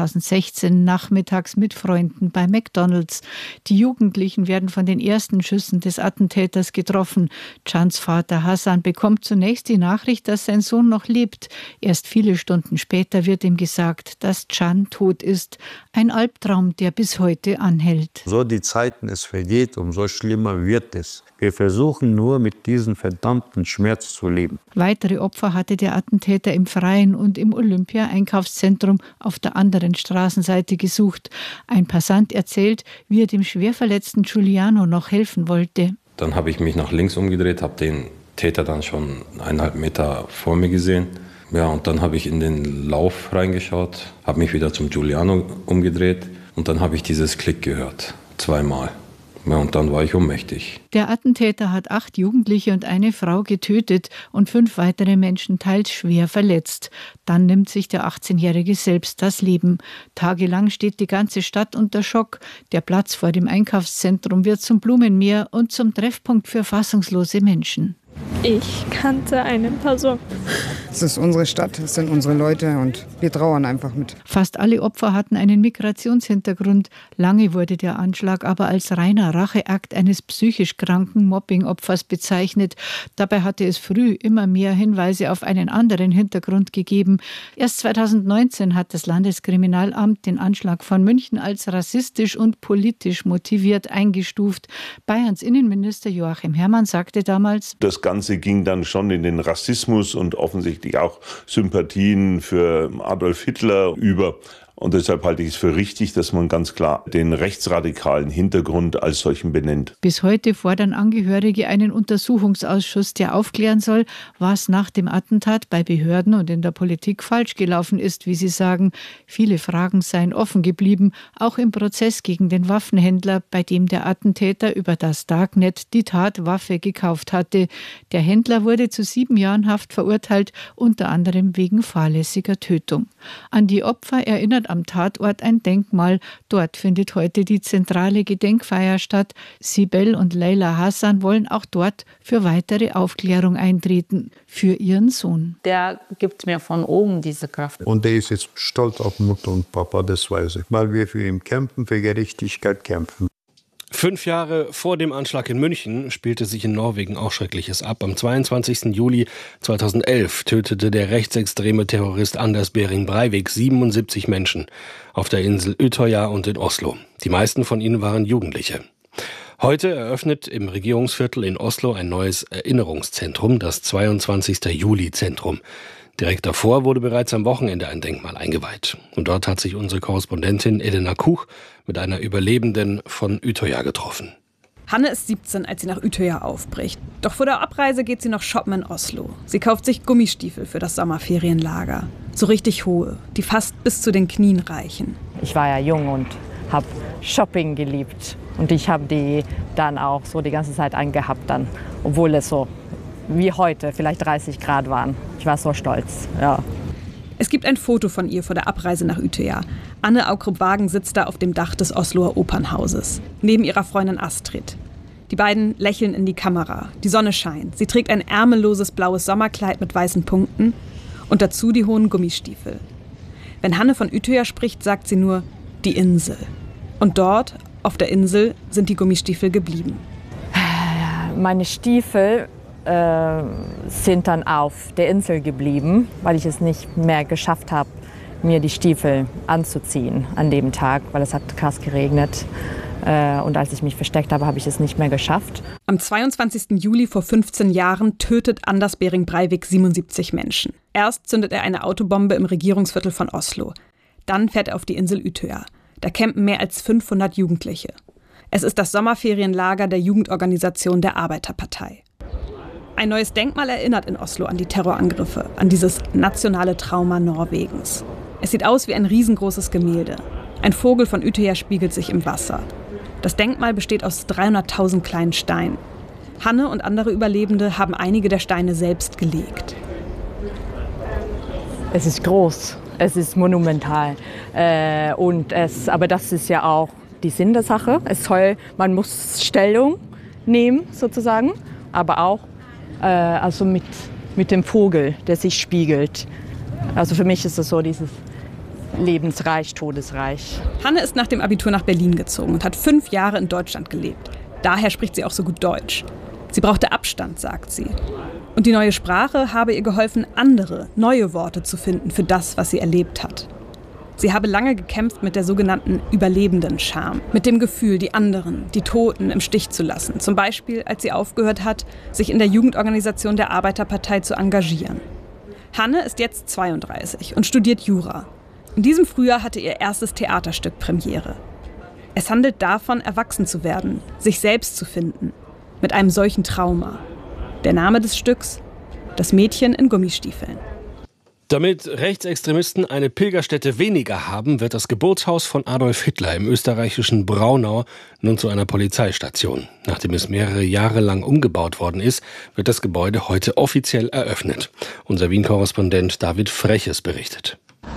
2016 nachmittags mit Freunden bei McDonald's. Die Jugendlichen werden von den ersten Schüssen des Attentäters getroffen. Cans Vater Hassan bekommt zunächst die Nachricht, dass sein Sohn noch lebt. Erst viele Stunden später wird ihm gesagt, dass Can tot ist. Ein Albtraum, der bis heute anhält. So die Zeiten es vergeht, umso schlimmer wird es. Wir versuchen nur, mit diesem verdammten Schmerz zu leben. Weitere Opfer hatte der Attentäter im Freien und im Olympia-Einkaufszentrum auf der anderen Straßenseite gesucht. Ein Passant erzählt, wie er dem schwerverletzten Giuliano noch helfen wollte. Dann habe ich mich nach links umgedreht, habe den Täter dann schon 1,5 Meter vor mir gesehen. Ja, und dann habe ich in den Lauf reingeschaut, habe mich wieder zum Giuliano umgedreht und dann habe ich dieses Klick gehört, 2-mal. Ja, und dann war ich ohnmächtig. Der Attentäter hat 8 Jugendliche und eine Frau getötet und 5 weitere Menschen teils schwer verletzt. Dann nimmt sich der 18-Jährige selbst das Leben. Tagelang steht die ganze Stadt unter Schock. Der Platz vor dem Einkaufszentrum wird zum Blumenmeer und zum Treffpunkt für fassungslose Menschen. Ich kannte eine Person. Es ist unsere Stadt, es sind unsere Leute und wir trauern einfach mit. Fast alle Opfer hatten einen Migrationshintergrund. Lange wurde der Anschlag aber als reiner Racheakt eines psychisch kranken Mobbing-Opfers bezeichnet. Dabei hatte es früh immer mehr Hinweise auf einen anderen Hintergrund gegeben. Erst 2019 hat das Landeskriminalamt den Anschlag von München als rassistisch und politisch motiviert eingestuft. Bayerns Innenminister Joachim Herrmann sagte damals: Das Ganze ging dann schon in den Rassismus und offensichtlich auch Sympathien für Adolf Hitler über. Und deshalb halte ich es für richtig, dass man ganz klar den rechtsradikalen Hintergrund als solchen benennt. Bis heute fordern Angehörige einen Untersuchungsausschuss, der aufklären soll, was nach dem Attentat bei Behörden und in der Politik falsch gelaufen ist, wie sie sagen. Viele Fragen seien offen geblieben, auch im Prozess gegen den Waffenhändler, bei dem der Attentäter über das Darknet die Tatwaffe gekauft hatte. Der Händler wurde zu 7 Jahren Haft verurteilt, unter anderem wegen fahrlässiger Tötung. An die Opfer erinnert am Tatort ein Denkmal. Dort findet heute die zentrale Gedenkfeier statt. Sibel und Leyla Hassan wollen auch dort für weitere Aufklärung eintreten. Für ihren Sohn. Der gibt mir von oben diese Kraft. Und der ist jetzt stolz auf Mutter und Papa, das weiß ich. Weil wir für ihn kämpfen, für Gerechtigkeit kämpfen. 5 Jahre vor dem Anschlag in München spielte sich in Norwegen auch Schreckliches ab. Am 22. Juli 2011 tötete der rechtsextreme Terrorist Anders Behring Breivik 77 Menschen auf der Insel Utøya und in Oslo. Die meisten von ihnen waren Jugendliche. Heute eröffnet im Regierungsviertel in Oslo ein neues Erinnerungszentrum, das 22. Juli-Zentrum. Direkt davor wurde bereits am Wochenende ein Denkmal eingeweiht. Und dort hat sich unsere Korrespondentin Elena Kuch mit einer Überlebenden von Utøya getroffen. Hanne ist 17, als sie nach Utøya aufbricht. Doch vor der Abreise geht sie noch shoppen in Oslo. Sie kauft sich Gummistiefel für das Sommerferienlager. So richtig hohe, die fast bis zu den Knien reichen. Ich war ja jung und habe Shopping geliebt. Und ich habe die dann auch so die ganze Zeit angehabt, dann, obwohl es so wie heute vielleicht 30 Grad waren. Ich war so stolz, ja. Es gibt ein Foto von ihr vor der Abreise nach Utøya. Anne Aukrup-Wagen sitzt da auf dem Dach des Osloer Opernhauses, neben ihrer Freundin Astrid. Die beiden lächeln in die Kamera. Die Sonne scheint. Sie trägt ein ärmelloses blaues Sommerkleid mit weißen Punkten und dazu die hohen Gummistiefel. Wenn Hanne von Utøya spricht, sagt sie nur die Insel. Und dort, auf der Insel, sind die Gummistiefel geblieben. Meine Stiefel sind dann auf der Insel geblieben, weil ich es nicht mehr geschafft habe, mir die Stiefel anzuziehen an dem Tag, weil es hat krass geregnet. Und als ich mich versteckt habe, habe ich es nicht mehr geschafft. Am 22. Juli vor 15 Jahren tötet Anders Behring Breivik 77 Menschen. Erst zündet er eine Autobombe im Regierungsviertel von Oslo. Dann fährt er auf die Insel Utøya. Da campen mehr als 500 Jugendliche. Es ist das Sommerferienlager der Jugendorganisation der Arbeiterpartei. Ein neues Denkmal erinnert in Oslo an die Terrorangriffe, an dieses nationale Trauma Norwegens. Es sieht aus wie ein riesengroßes Gemälde. Ein Vogel von Utøya spiegelt sich im Wasser. Das Denkmal besteht aus 300.000 kleinen Steinen. Hanne und andere Überlebende haben einige der Steine selbst gelegt. Es ist groß, es ist monumental. Aber das ist ja auch die Sinn der Sache. Es soll, man muss Stellung nehmen, sozusagen, aber auch also mit mit dem Vogel, der sich spiegelt. Also für mich ist das so dieses lebensreich, todesreich. Hanne ist nach dem Abitur nach Berlin gezogen und hat 5 Jahre in Deutschland gelebt. Daher spricht sie auch so gut Deutsch. Sie brauchte Abstand, sagt sie. Und die neue Sprache habe ihr geholfen, andere, neue Worte zu finden für das, was sie erlebt hat. Sie habe lange gekämpft mit der sogenannten Überlebenden-Scham, mit dem Gefühl, die anderen, die Toten im Stich zu lassen. Zum Beispiel, als sie aufgehört hat, sich in der Jugendorganisation der Arbeiterpartei zu engagieren. Hanne ist jetzt 32 und studiert Jura. In diesem Frühjahr hatte ihr erstes Theaterstück Premiere. Es handelt davon, erwachsen zu werden, sich selbst zu finden, mit einem solchen Trauma. Der Name des Stücks: Das Mädchen in Gummistiefeln. Damit Rechtsextremisten eine Pilgerstätte weniger haben, wird das Geburtshaus von Adolf Hitler im österreichischen Braunau nun zu einer Polizeistation. Nachdem es mehrere Jahre lang umgebaut worden ist, wird das Gebäude heute offiziell eröffnet. Unser Wien-Korrespondent David Freches berichtet.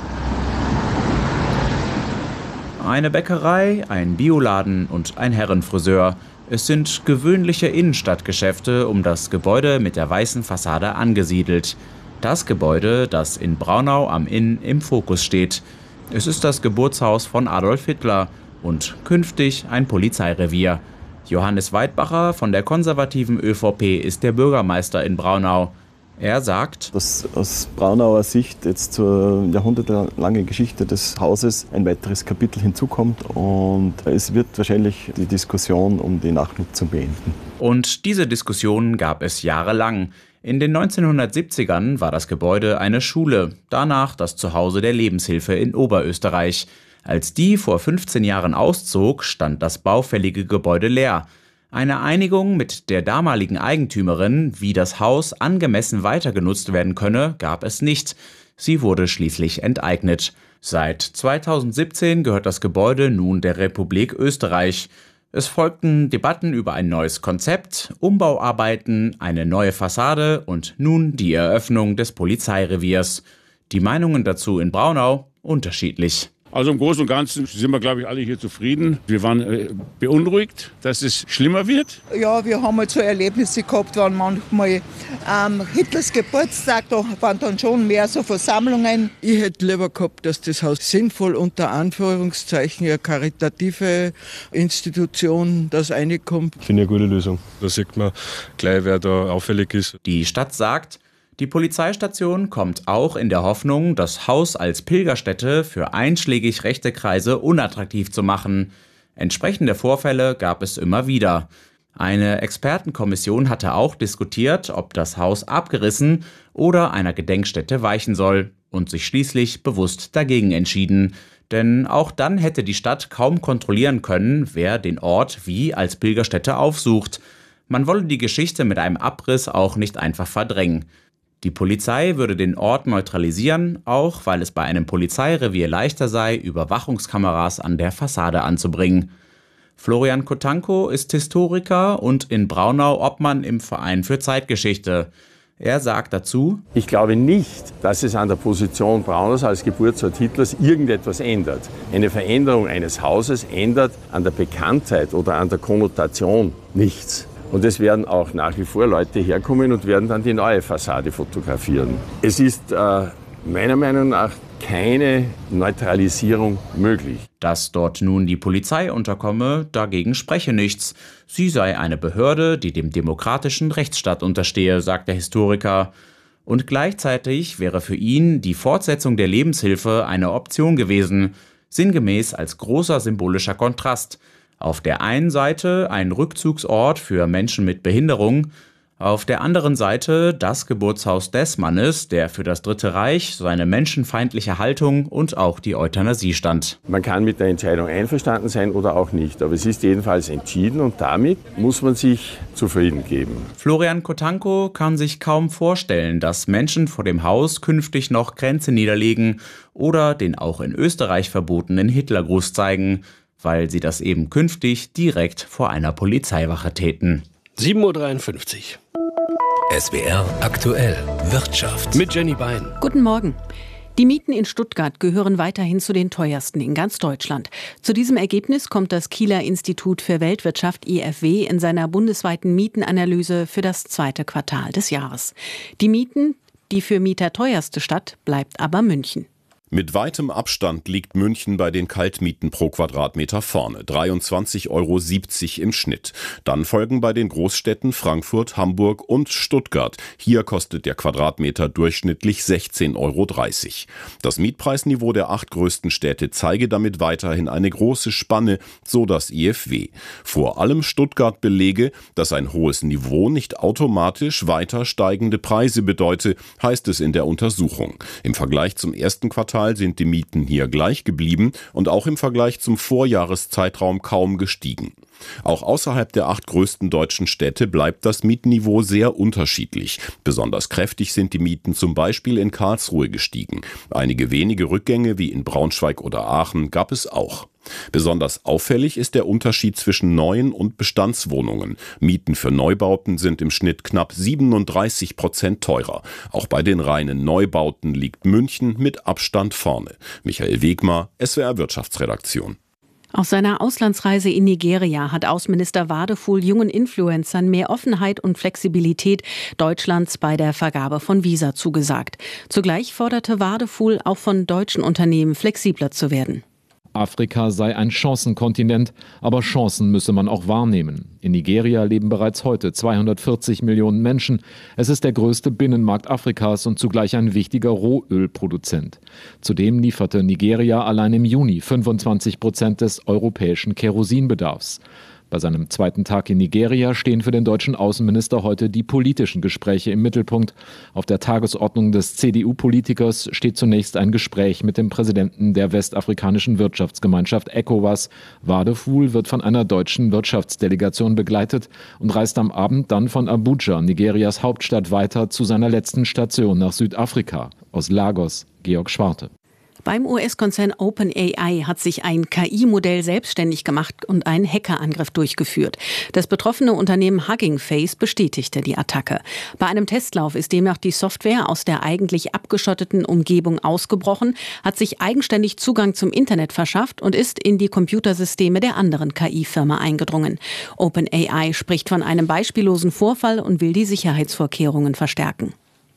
Eine Bäckerei, ein Bioladen und ein Herrenfriseur. Es sind gewöhnliche Innenstadtgeschäfte um das Gebäude mit der weißen Fassade angesiedelt. Das Gebäude, das in Braunau am Inn im Fokus steht. Es ist das Geburtshaus von Adolf Hitler und künftig ein Polizeirevier. Johannes Weidbacher von der konservativen ÖVP ist der Bürgermeister in Braunau. Er sagt, dass aus Braunauer Sicht jetzt zur jahrhundertelangen Geschichte des Hauses ein weiteres Kapitel hinzukommt und es wird wahrscheinlich die Diskussion um die Nachnutzung beenden. Und diese Diskussion gab es jahrelang. In den 1970ern war das Gebäude eine Schule, danach das Zuhause der Lebenshilfe in Oberösterreich. Als die vor 15 Jahren auszog, stand das baufällige Gebäude leer. Eine Einigung mit der damaligen Eigentümerin, wie das Haus angemessen weiter genutzt werden könne, gab es nicht. Sie wurde schließlich enteignet. Seit 2017 gehört das Gebäude nun der Republik Österreich. Es folgten Debatten über ein neues Konzept, Umbauarbeiten, eine neue Fassade und nun die Eröffnung des Polizeireviers. Die Meinungen dazu in Braunau unterschiedlich. Also im Großen und Ganzen sind wir, glaube ich, alle hier zufrieden. Wir waren beunruhigt, dass es schlimmer wird. Ja, wir haben halt so Erlebnisse gehabt, waren manchmal Hitlers Geburtstag, da waren dann schon mehr so Versammlungen. Ich hätte lieber gehabt, dass das Haus sinnvoll unter Anführungszeichen eine karitative Institution das reinkommt. Ich finde eine gute Lösung. Da sieht man gleich, wer da auffällig ist. Die Stadt sagt, die Polizeistation kommt auch in der Hoffnung, das Haus als Pilgerstätte für einschlägig rechte Kreise unattraktiv zu machen. Entsprechende Vorfälle gab es immer wieder. Eine Expertenkommission hatte auch diskutiert, ob das Haus abgerissen oder einer Gedenkstätte weichen soll und sich schließlich bewusst dagegen entschieden. Denn auch dann hätte die Stadt kaum kontrollieren können, wer den Ort wie als Pilgerstätte aufsucht. Man wolle die Geschichte mit einem Abriss auch nicht einfach verdrängen. Die Polizei würde den Ort neutralisieren, auch weil es bei einem Polizeirevier leichter sei, Überwachungskameras an der Fassade anzubringen. Florian Kotanko ist Historiker und in Braunau Obmann im Verein für Zeitgeschichte. Er sagt dazu: Ich glaube nicht, dass es an der Position Braunaus als Geburtsort Hitlers irgendetwas ändert. Eine Veränderung eines Hauses ändert an der Bekanntheit oder an der Konnotation nichts. Und es werden auch nach wie vor Leute herkommen und werden dann die neue Fassade fotografieren. Es ist meiner Meinung nach keine Neutralisierung möglich. Dass dort nun die Polizei unterkomme, dagegen spreche nichts. Sie sei eine Behörde, die dem demokratischen Rechtsstaat unterstehe, sagt der Historiker. Und gleichzeitig wäre für ihn die Fortsetzung der Lebenshilfe eine Option gewesen, sinngemäß als großer symbolischer Kontrast. Auf der einen Seite ein Rückzugsort für Menschen mit Behinderung, auf der anderen Seite das Geburtshaus des Mannes, der für das Dritte Reich, seine menschenfeindliche Haltung und auch die Euthanasie stand. Man kann mit der Entscheidung einverstanden sein oder auch nicht, aber es ist jedenfalls entschieden und damit muss man sich zufrieden geben. Florian Kotanko kann sich kaum vorstellen, dass Menschen vor dem Haus künftig noch Grenze niederlegen oder den auch in Österreich verbotenen Hitlergruß zeigen, weil sie das eben künftig direkt vor einer Polizeiwache täten. 7:53 Uhr. SWR aktuell Wirtschaft. Mit Jenny Bein. Guten Morgen. Die Mieten in Stuttgart gehören weiterhin zu den teuersten in ganz Deutschland. Zu diesem Ergebnis kommt das Kieler Institut für Weltwirtschaft IFW in seiner bundesweiten Mietenanalyse für das 2. Quartal des Jahres. Die für Mieter teuerste Stadt bleibt aber München. Mit weitem Abstand liegt München bei den Kaltmieten pro Quadratmeter vorne, 23,70 € im Schnitt. Dann folgen bei den Großstädten Frankfurt, Hamburg und Stuttgart. Hier kostet der Quadratmeter durchschnittlich 16,30 €. Das Mietpreisniveau der 8 größten Städte zeige damit weiterhin eine große Spanne, so das IFW. Vor allem Stuttgart belege, dass ein hohes Niveau nicht automatisch weiter steigende Preise bedeute, heißt es in der Untersuchung. Im Vergleich zum ersten Quartal sind die Mieten hier gleich geblieben und auch im Vergleich zum Vorjahreszeitraum kaum gestiegen. Auch außerhalb der 8 größten deutschen Städte bleibt das Mietniveau sehr unterschiedlich. Besonders kräftig sind die Mieten zum Beispiel in Karlsruhe gestiegen. Einige wenige Rückgänge wie in Braunschweig oder Aachen gab es auch. Besonders auffällig ist der Unterschied zwischen neuen und Bestandswohnungen. Mieten für Neubauten sind im Schnitt knapp 37% teurer. Auch bei den reinen Neubauten liegt München mit Abstand vorne. Michael Wegmar, SWR Wirtschaftsredaktion. Auf seiner Auslandsreise in Nigeria hat Außenminister Wadefuhl jungen Influencern mehr Offenheit und Flexibilität Deutschlands bei der Vergabe von Visa zugesagt. Zugleich forderte Wadefuhl auch von deutschen Unternehmen flexibler zu werden. Afrika sei ein Chancenkontinent, aber Chancen müsse man auch wahrnehmen. In Nigeria leben bereits heute 240 Millionen Menschen. Es ist der größte Binnenmarkt Afrikas und zugleich ein wichtiger Rohölproduzent. Zudem lieferte Nigeria allein im Juni 25% des europäischen Kerosinbedarfs. Bei seinem 2. Tag in Nigeria stehen für den deutschen Außenminister heute die politischen Gespräche im Mittelpunkt. Auf der Tagesordnung des CDU-Politikers steht zunächst ein Gespräch mit dem Präsidenten der westafrikanischen Wirtschaftsgemeinschaft ECOWAS. Wadefuhl wird von einer deutschen Wirtschaftsdelegation begleitet und reist am Abend dann von Abuja, Nigerias Hauptstadt, weiter zu seiner letzten Station nach Südafrika. Aus Lagos, Georg Schwarte. Beim US-Konzern OpenAI hat sich ein KI-Modell selbstständig gemacht und einen Hackerangriff durchgeführt. Das betroffene Unternehmen Hugging Face bestätigte die Attacke. Bei einem Testlauf ist demnach die Software aus der eigentlich abgeschotteten Umgebung ausgebrochen, hat sich eigenständig Zugang zum Internet verschafft und ist in die Computersysteme der anderen KI-Firma eingedrungen. OpenAI spricht von einem beispiellosen Vorfall und will die Sicherheitsvorkehrungen verstärken.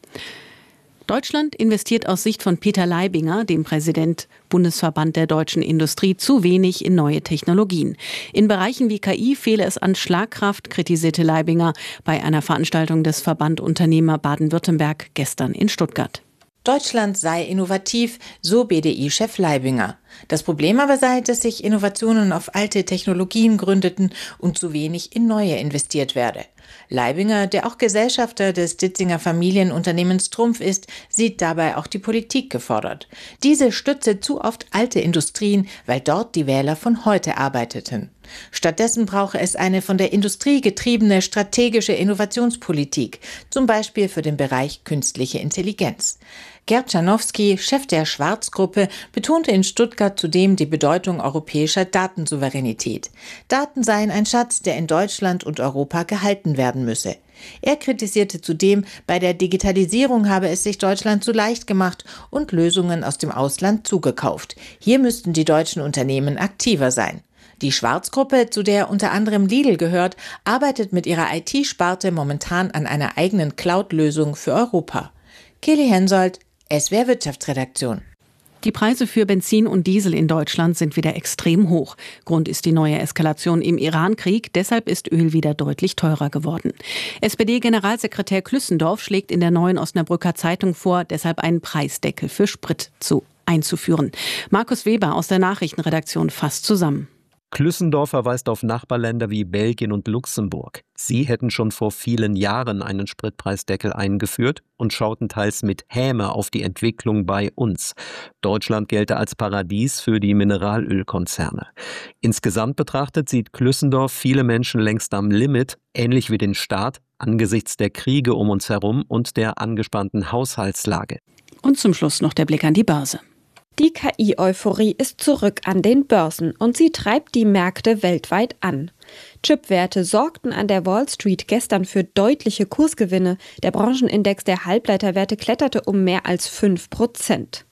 Deutschland investiert aus Sicht von Peter Leibinger, dem Präsident Bundesverband der deutschen Industrie, zu wenig in neue Technologien. In Bereichen wie KI fehle es an Schlagkraft, kritisierte Leibinger bei einer Veranstaltung des Verband Unternehmer Baden-Württemberg gestern in Stuttgart. Deutschland sei innovativ, so BDI-Chef Leibinger. Das Problem aber sei, dass sich Innovationen auf alte Technologien gründeten und zu wenig in neue investiert werde. Leibinger, der auch Gesellschafter des Ditzinger Familienunternehmens Trumpf ist, sieht dabei auch die Politik gefordert. Diese stütze zu oft alte Industrien, weil dort die Wähler von heute arbeiteten. Stattdessen brauche es eine von der Industrie getriebene strategische Innovationspolitik, zum Beispiel für den Bereich künstliche Intelligenz. Gerd Czarnowski, Chef der Schwarz-Gruppe, betonte in Stuttgart zudem die Bedeutung europäischer Datensouveränität. Daten seien ein Schatz, der in Deutschland und Europa gehalten werden müsse. Er kritisierte zudem, bei der Digitalisierung habe es sich Deutschland zu leicht gemacht und Lösungen aus dem Ausland zugekauft. Hier müssten die deutschen Unternehmen aktiver sein. Die Schwarz-Gruppe, zu der unter anderem Lidl gehört, arbeitet mit ihrer IT-Sparte momentan an einer eigenen Cloud-Lösung für Europa. Kelly Hensoldt, SWR Wirtschaftsredaktion. Die Preise für Benzin und Diesel in Deutschland sind wieder extrem hoch. Grund ist die neue Eskalation im Iran-Krieg. Deshalb ist Öl wieder deutlich teurer geworden. SPD-Generalsekretär Klüssendorf schlägt in der Neuen Osnabrücker Zeitung vor, deshalb einen Preisdeckel für Sprit einzuführen. Markus Weber aus der Nachrichtenredaktion fasst zusammen. Klüssendorf verweist auf Nachbarländer wie Belgien und Luxemburg. Sie hätten schon vor vielen Jahren einen Spritpreisdeckel eingeführt und schauten teils mit Häme auf die Entwicklung bei uns. Deutschland gelte als Paradies für die Mineralölkonzerne. Insgesamt betrachtet sieht Klüssendorf viele Menschen längst am Limit, ähnlich wie den Staat, angesichts der Kriege um uns herum und der angespannten Haushaltslage. Und zum Schluss noch der Blick an die Börse. Die KI-Euphorie ist zurück an den Börsen und sie treibt die Märkte weltweit an. Chipwerte sorgten an der Wall Street gestern für deutliche Kursgewinne. Der Branchenindex der Halbleiterwerte kletterte um mehr als 5%.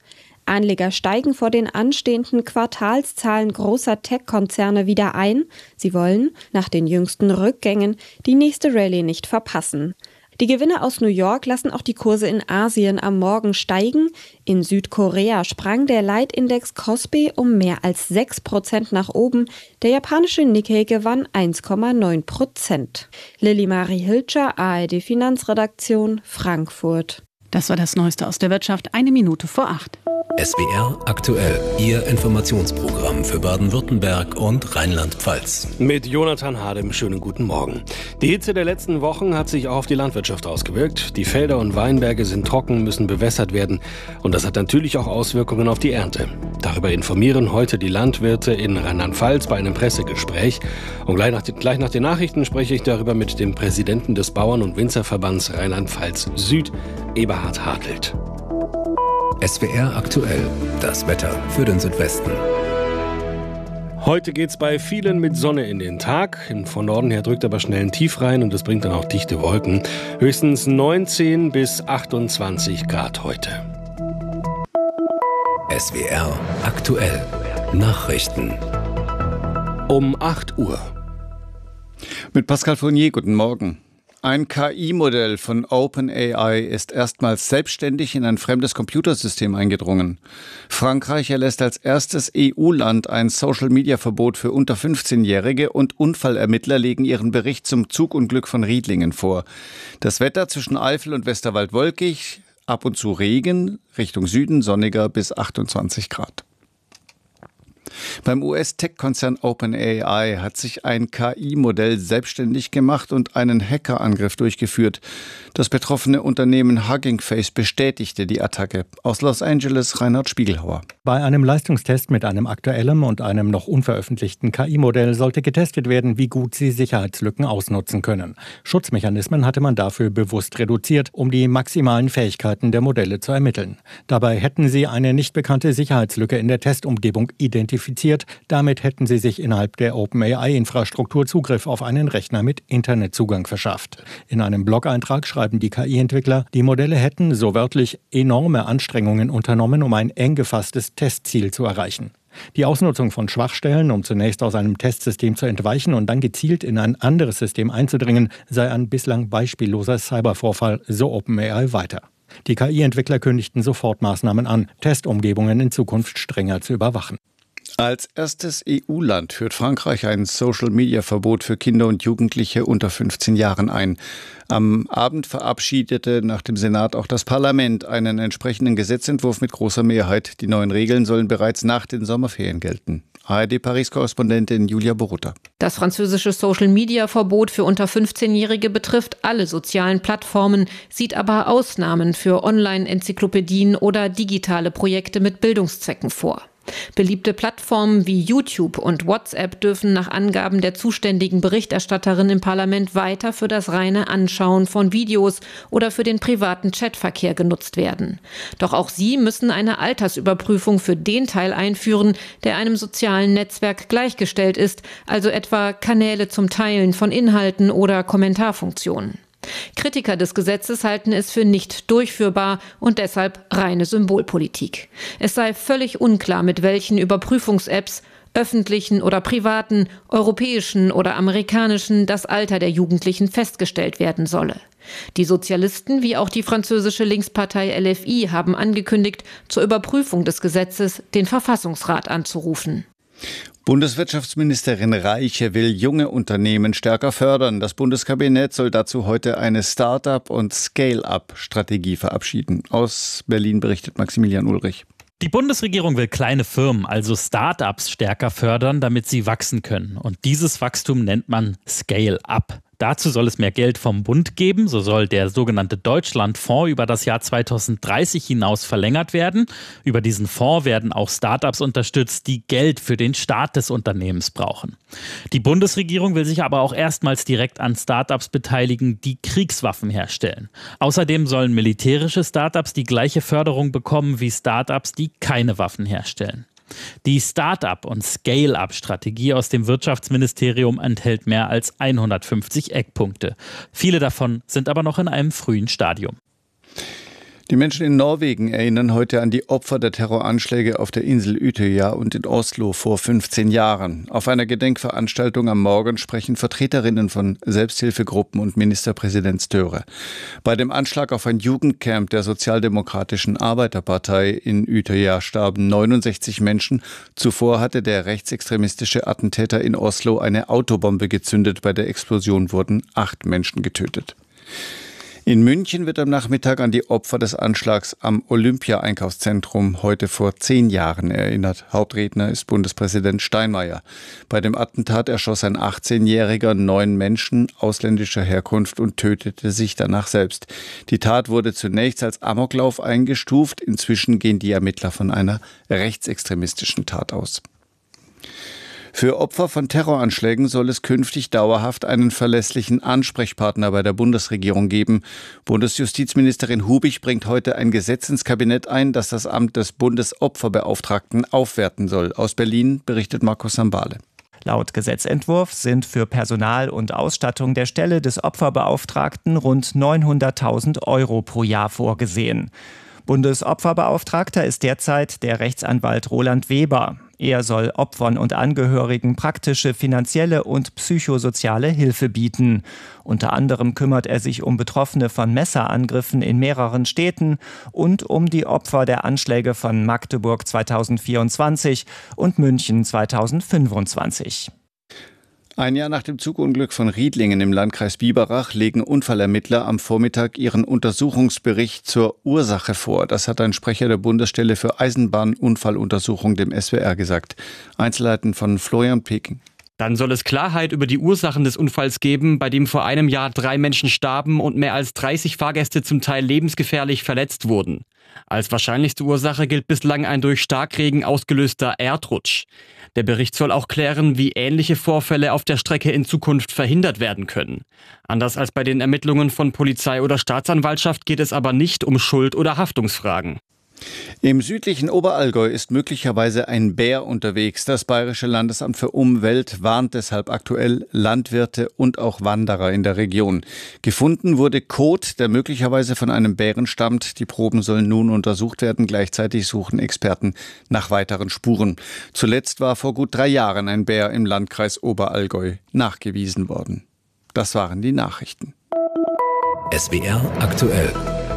Anleger steigen vor den anstehenden Quartalszahlen großer Tech-Konzerne wieder ein. Sie wollen, nach den jüngsten Rückgängen, die nächste Rallye nicht verpassen. Die Gewinne aus New York lassen auch die Kurse in Asien am Morgen steigen. In Südkorea sprang der Leitindex Kospi um mehr als 6% nach oben. Der japanische Nikkei gewann 1,9%. Lilly-Marie Hilscher, ARD Finanzredaktion, Frankfurt. Das war das Neueste aus der Wirtschaft, 7:01. SWR aktuell, Ihr Informationsprogramm für Baden-Württemberg und Rheinland-Pfalz. Mit Jonathan Hadem, schönen guten Morgen. Die Hitze der letzten Wochen hat sich auch auf die Landwirtschaft ausgewirkt. Die Felder und Weinberge sind trocken, müssen bewässert werden. Und das hat natürlich auch Auswirkungen auf die Ernte. Darüber informieren heute die Landwirte in Rheinland-Pfalz bei einem Pressegespräch. Und gleich nach den Nachrichten spreche ich darüber mit dem Präsidenten des Bauern- und Winzerverbands Rheinland-Pfalz Süd, Eberhard Hartelt. SWR aktuell, das Wetter für den Südwesten. Heute geht's bei vielen mit Sonne in den Tag. Von Norden her drückt aber schnell ein Tief rein und das bringt dann auch dichte Wolken. Höchstens 19 bis 28 Grad heute. SWR aktuell, Nachrichten. Um 8 Uhr. Mit Pascal Fournier, guten Morgen. Ein KI-Modell von OpenAI ist erstmals selbstständig in ein fremdes Computersystem eingedrungen. Frankreich erlässt als erstes EU-Land ein Social-Media-Verbot für unter 15-Jährige und Unfallermittler legen ihren Bericht zum Zugunglück von Riedlingen vor. Das Wetter zwischen Eifel und Westerwald wolkig, ab und zu Regen, Richtung Süden sonniger bis 28 Grad. Beim US-Tech-Konzern OpenAI hat sich ein KI-Modell selbstständig gemacht und einen Hackerangriff durchgeführt. Das betroffene Unternehmen Hugging Face bestätigte die Attacke. Aus Los Angeles Reinhard Spiegelhauer. Bei einem Leistungstest mit einem aktuellen und einem noch unveröffentlichten KI-Modell sollte getestet werden, wie gut sie Sicherheitslücken ausnutzen können. Schutzmechanismen hatte man dafür bewusst reduziert, um die maximalen Fähigkeiten der Modelle zu ermitteln. Dabei hätten sie eine nicht bekannte Sicherheitslücke in der Testumgebung identifiziert. Damit hätten sie sich innerhalb der OpenAI-Infrastruktur Zugriff auf einen Rechner mit Internetzugang verschafft. In einem Blog-Eintrag schreiben die KI-Entwickler, die Modelle hätten, so wörtlich, enorme Anstrengungen unternommen, um ein eng gefasstes Testziel zu erreichen. Die Ausnutzung von Schwachstellen, um zunächst aus einem Testsystem zu entweichen und dann gezielt in ein anderes System einzudringen, sei ein bislang beispielloser Cybervorfall, so OpenAI weiter. Die KI-Entwickler kündigten sofort Maßnahmen an, Testumgebungen in Zukunft strenger zu überwachen. Als erstes EU-Land führt Frankreich ein Social-Media-Verbot für Kinder und Jugendliche unter 15 Jahren ein. Am Abend verabschiedete nach dem Senat auch das Parlament einen entsprechenden Gesetzentwurf mit großer Mehrheit. Die neuen Regeln sollen bereits nach den Sommerferien gelten. ARD-Paris-Korrespondentin Julia Borutta. Das französische Social-Media-Verbot für unter 15-Jährige betrifft alle sozialen Plattformen, sieht aber Ausnahmen für Online-Enzyklopädien oder digitale Projekte mit Bildungszwecken vor. Beliebte Plattformen wie YouTube und WhatsApp dürfen nach Angaben der zuständigen Berichterstatterin im Parlament weiter für das reine Anschauen von Videos oder für den privaten Chatverkehr genutzt werden. Doch auch sie müssen eine Altersüberprüfung für den Teil einführen, der einem sozialen Netzwerk gleichgestellt ist, also etwa Kanäle zum Teilen von Inhalten oder Kommentarfunktionen. Kritiker des Gesetzes halten es für nicht durchführbar und deshalb reine Symbolpolitik. Es sei völlig unklar, mit welchen Überprüfungs-Apps, öffentlichen oder privaten, europäischen oder amerikanischen, das Alter der Jugendlichen festgestellt werden solle. Die Sozialisten wie auch die französische Linkspartei LFI haben angekündigt, zur Überprüfung des Gesetzes den Verfassungsrat anzurufen. Bundeswirtschaftsministerin Reiche will junge Unternehmen stärker fördern. Das Bundeskabinett soll dazu heute eine Start-up- und Scale-up-Strategie verabschieden. Aus Berlin berichtet Maximilian Ulrich. Die Bundesregierung will kleine Firmen, also Start-ups, stärker fördern, damit sie wachsen können. Und dieses Wachstum nennt man Scale-up. Dazu soll es mehr Geld vom Bund geben. So soll der sogenannte Deutschlandfonds über das Jahr 2030 hinaus verlängert werden. Über diesen Fonds werden auch Startups unterstützt, die Geld für den Start des Unternehmens brauchen. Die Bundesregierung will sich aber auch erstmals direkt an Startups beteiligen, die Kriegswaffen herstellen. Außerdem sollen militärische Startups die gleiche Förderung bekommen wie Startups, die keine Waffen herstellen. Die Start-up- und Scale-up-Strategie aus dem Wirtschaftsministerium enthält mehr als 150 Eckpunkte. Viele davon sind aber noch in einem frühen Stadium. Die Menschen in Norwegen erinnern heute an die Opfer der Terroranschläge auf der Insel Utøya und in Oslo vor 15 Jahren. Auf einer Gedenkveranstaltung am Morgen sprechen Vertreterinnen von Selbsthilfegruppen und Ministerpräsident Støre. Bei dem Anschlag auf ein Jugendcamp der Sozialdemokratischen Arbeiterpartei in Utøya starben 69 Menschen. Zuvor hatte der rechtsextremistische Attentäter in Oslo eine Autobombe gezündet. Bei der Explosion wurden 8 Menschen getötet. In München wird am Nachmittag an die Opfer des Anschlags am Olympia-Einkaufszentrum heute vor 10 Jahren erinnert. Hauptredner ist Bundespräsident Steinmeier. Bei dem Attentat erschoss ein 18-Jähriger 9 Menschen ausländischer Herkunft und tötete sich danach selbst. Die Tat wurde zunächst als Amoklauf eingestuft. Inzwischen gehen die Ermittler von einer rechtsextremistischen Tat aus. Für Opfer von Terroranschlägen soll es künftig dauerhaft einen verlässlichen Ansprechpartner bei der Bundesregierung geben. Bundesjustizministerin Hubig bringt heute ein Gesetz ins Kabinett ein, das das Amt des Bundesopferbeauftragten aufwerten soll. Aus Berlin berichtet Markus Sambale. Laut Gesetzentwurf sind für Personal und Ausstattung der Stelle des Opferbeauftragten rund 900.000 € pro Jahr vorgesehen. Bundesopferbeauftragter ist derzeit der Rechtsanwalt Roland Weber. Er soll Opfern und Angehörigen praktische, finanzielle und psychosoziale Hilfe bieten. Unter anderem kümmert er sich um Betroffene von Messerangriffen in mehreren Städten und um die Opfer der Anschläge von Magdeburg 2024 und München 2025. Ein Jahr nach dem Zugunglück von Riedlingen im Landkreis Biberach legen Unfallermittler am Vormittag ihren Untersuchungsbericht zur Ursache vor. Das hat ein Sprecher der Bundesstelle für Eisenbahnunfalluntersuchung dem SWR gesagt. Einzelheiten von Florian Peking. Dann soll es Klarheit über die Ursachen des Unfalls geben, bei dem vor einem Jahr 3 Menschen starben und mehr als 30 Fahrgäste zum Teil lebensgefährlich verletzt wurden. Als wahrscheinlichste Ursache gilt bislang ein durch Starkregen ausgelöster Erdrutsch. Der Bericht soll auch klären, wie ähnliche Vorfälle auf der Strecke in Zukunft verhindert werden können. Anders als bei den Ermittlungen von Polizei oder Staatsanwaltschaft geht es aber nicht um Schuld- oder Haftungsfragen. Im südlichen Oberallgäu ist möglicherweise ein Bär unterwegs. Das Bayerische Landesamt für Umwelt warnt deshalb aktuell Landwirte und auch Wanderer in der Region. Gefunden wurde Kot, der möglicherweise von einem Bären stammt. Die Proben sollen nun untersucht werden. Gleichzeitig suchen Experten nach weiteren Spuren. Zuletzt war vor gut 3 Jahren ein Bär im Landkreis Oberallgäu nachgewiesen worden. Das waren die Nachrichten. SWR aktuell.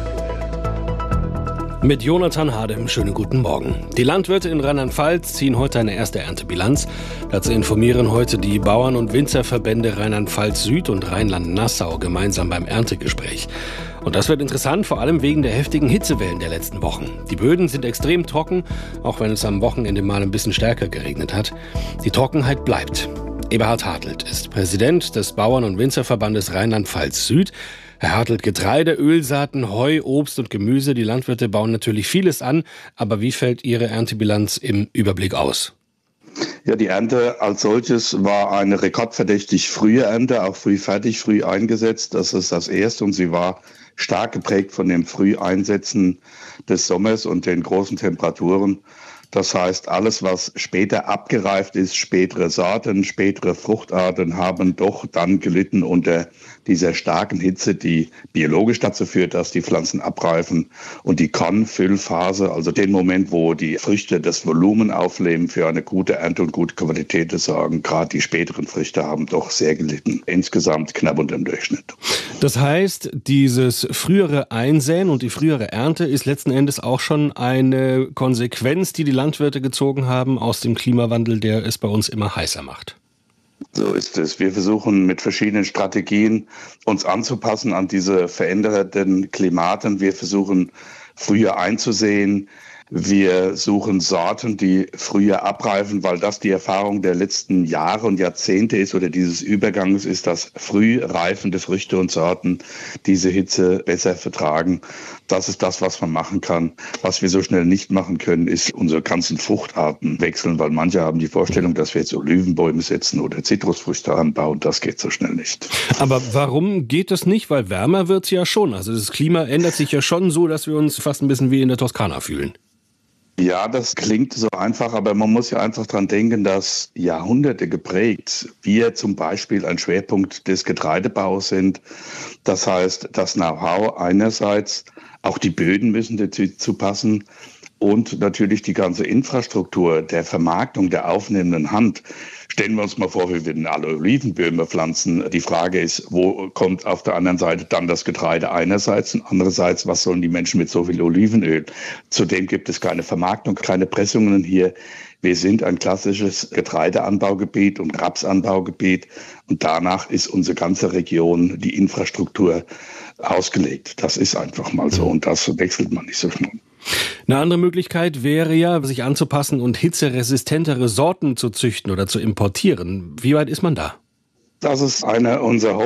Mit Jonathan Hadem, schönen guten Morgen. Die Landwirte in Rheinland-Pfalz ziehen heute eine erste Erntebilanz. Dazu informieren heute die Bauern- und Winzerverbände Rheinland-Pfalz Süd und Rheinland-Nassau gemeinsam beim Erntegespräch. Und das wird interessant, vor allem wegen der heftigen Hitzewellen der letzten Wochen. Die Böden sind extrem trocken, auch wenn es am Wochenende mal ein bisschen stärker geregnet hat. Die Trockenheit bleibt. Eberhard Hartelt ist Präsident des Bauern- und Winzerverbandes Rheinland-Pfalz Süd. Herr Hartelt, Getreide, Ölsaaten, Heu, Obst und Gemüse. Die Landwirte bauen natürlich vieles an. Aber wie fällt Ihre Erntebilanz im Überblick aus? Ja, die Ernte als solches war eine rekordverdächtig frühe Ernte, auch früh fertig, früh eingesetzt. Das ist das Erste. Und sie war stark geprägt von dem Früheinsetzen des Sommers und den großen Temperaturen. Das heißt, alles, was später abgereift ist, spätere Sorten, spätere Fruchtarten, haben doch dann gelitten unter dieser starken Hitze, die biologisch dazu führt, dass die Pflanzen abreifen. Und die Kornfüllphase, also den Moment, wo die Früchte das Volumen aufnehmen, für eine gute Ernte und gute Qualität sorgen, gerade die späteren Früchte haben doch sehr gelitten. Insgesamt knapp unter dem Durchschnitt. Das heißt, dieses frühere Einsäen und die frühere Ernte ist letzten Endes auch schon eine Konsequenz, die Landwirte gezogen haben aus dem Klimawandel, der es bei uns immer heißer macht. So ist es. Wir versuchen mit verschiedenen Strategien uns anzupassen an diese veränderten Klimaten. Wir versuchen früher einzusehen. Wir suchen Sorten, die früher abreifen, weil das die Erfahrung der letzten Jahre und Jahrzehnte ist oder dieses Übergangs ist, dass früh reifende Früchte und Sorten diese Hitze besser vertragen. Das ist das, was man machen kann. Was wir so schnell nicht machen können, ist unsere ganzen Fruchtarten wechseln, weil manche haben die Vorstellung, dass wir jetzt Olivenbäume setzen oder Zitrusfrüchte anbauen. Das geht so schnell nicht. Aber warum geht das nicht? Weil wärmer wird es ja schon. Also das Klima ändert sich ja schon so, dass wir uns fast ein bisschen wie in der Toskana fühlen. Ja, das klingt so einfach, aber man muss ja einfach dran denken, dass Jahrhunderte geprägt wir zum Beispiel ein Schwerpunkt des Getreidebaus sind. Das heißt, das Know-how einerseits, auch die Böden müssen dazu passen und natürlich die ganze Infrastruktur der Vermarktung der aufnehmenden Hand. Stellen wir uns mal vor, wir würden alle Olivenbäume pflanzen. Die Frage ist, wo kommt auf der anderen Seite dann das Getreide einerseits und andererseits, was sollen die Menschen mit so viel Olivenöl? Zudem gibt es keine Vermarktung, keine Pressungen hier. Wir sind ein klassisches Getreideanbaugebiet und Rapsanbaugebiet und danach ist unsere ganze Region, die Infrastruktur ausgelegt. Das ist einfach mal so und das wechselt man nicht so schnell. Eine andere Möglichkeit wäre ja, sich anzupassen und hitzeresistentere Sorten zu züchten oder zu importieren. Wie weit ist man da? Das ist eine unserer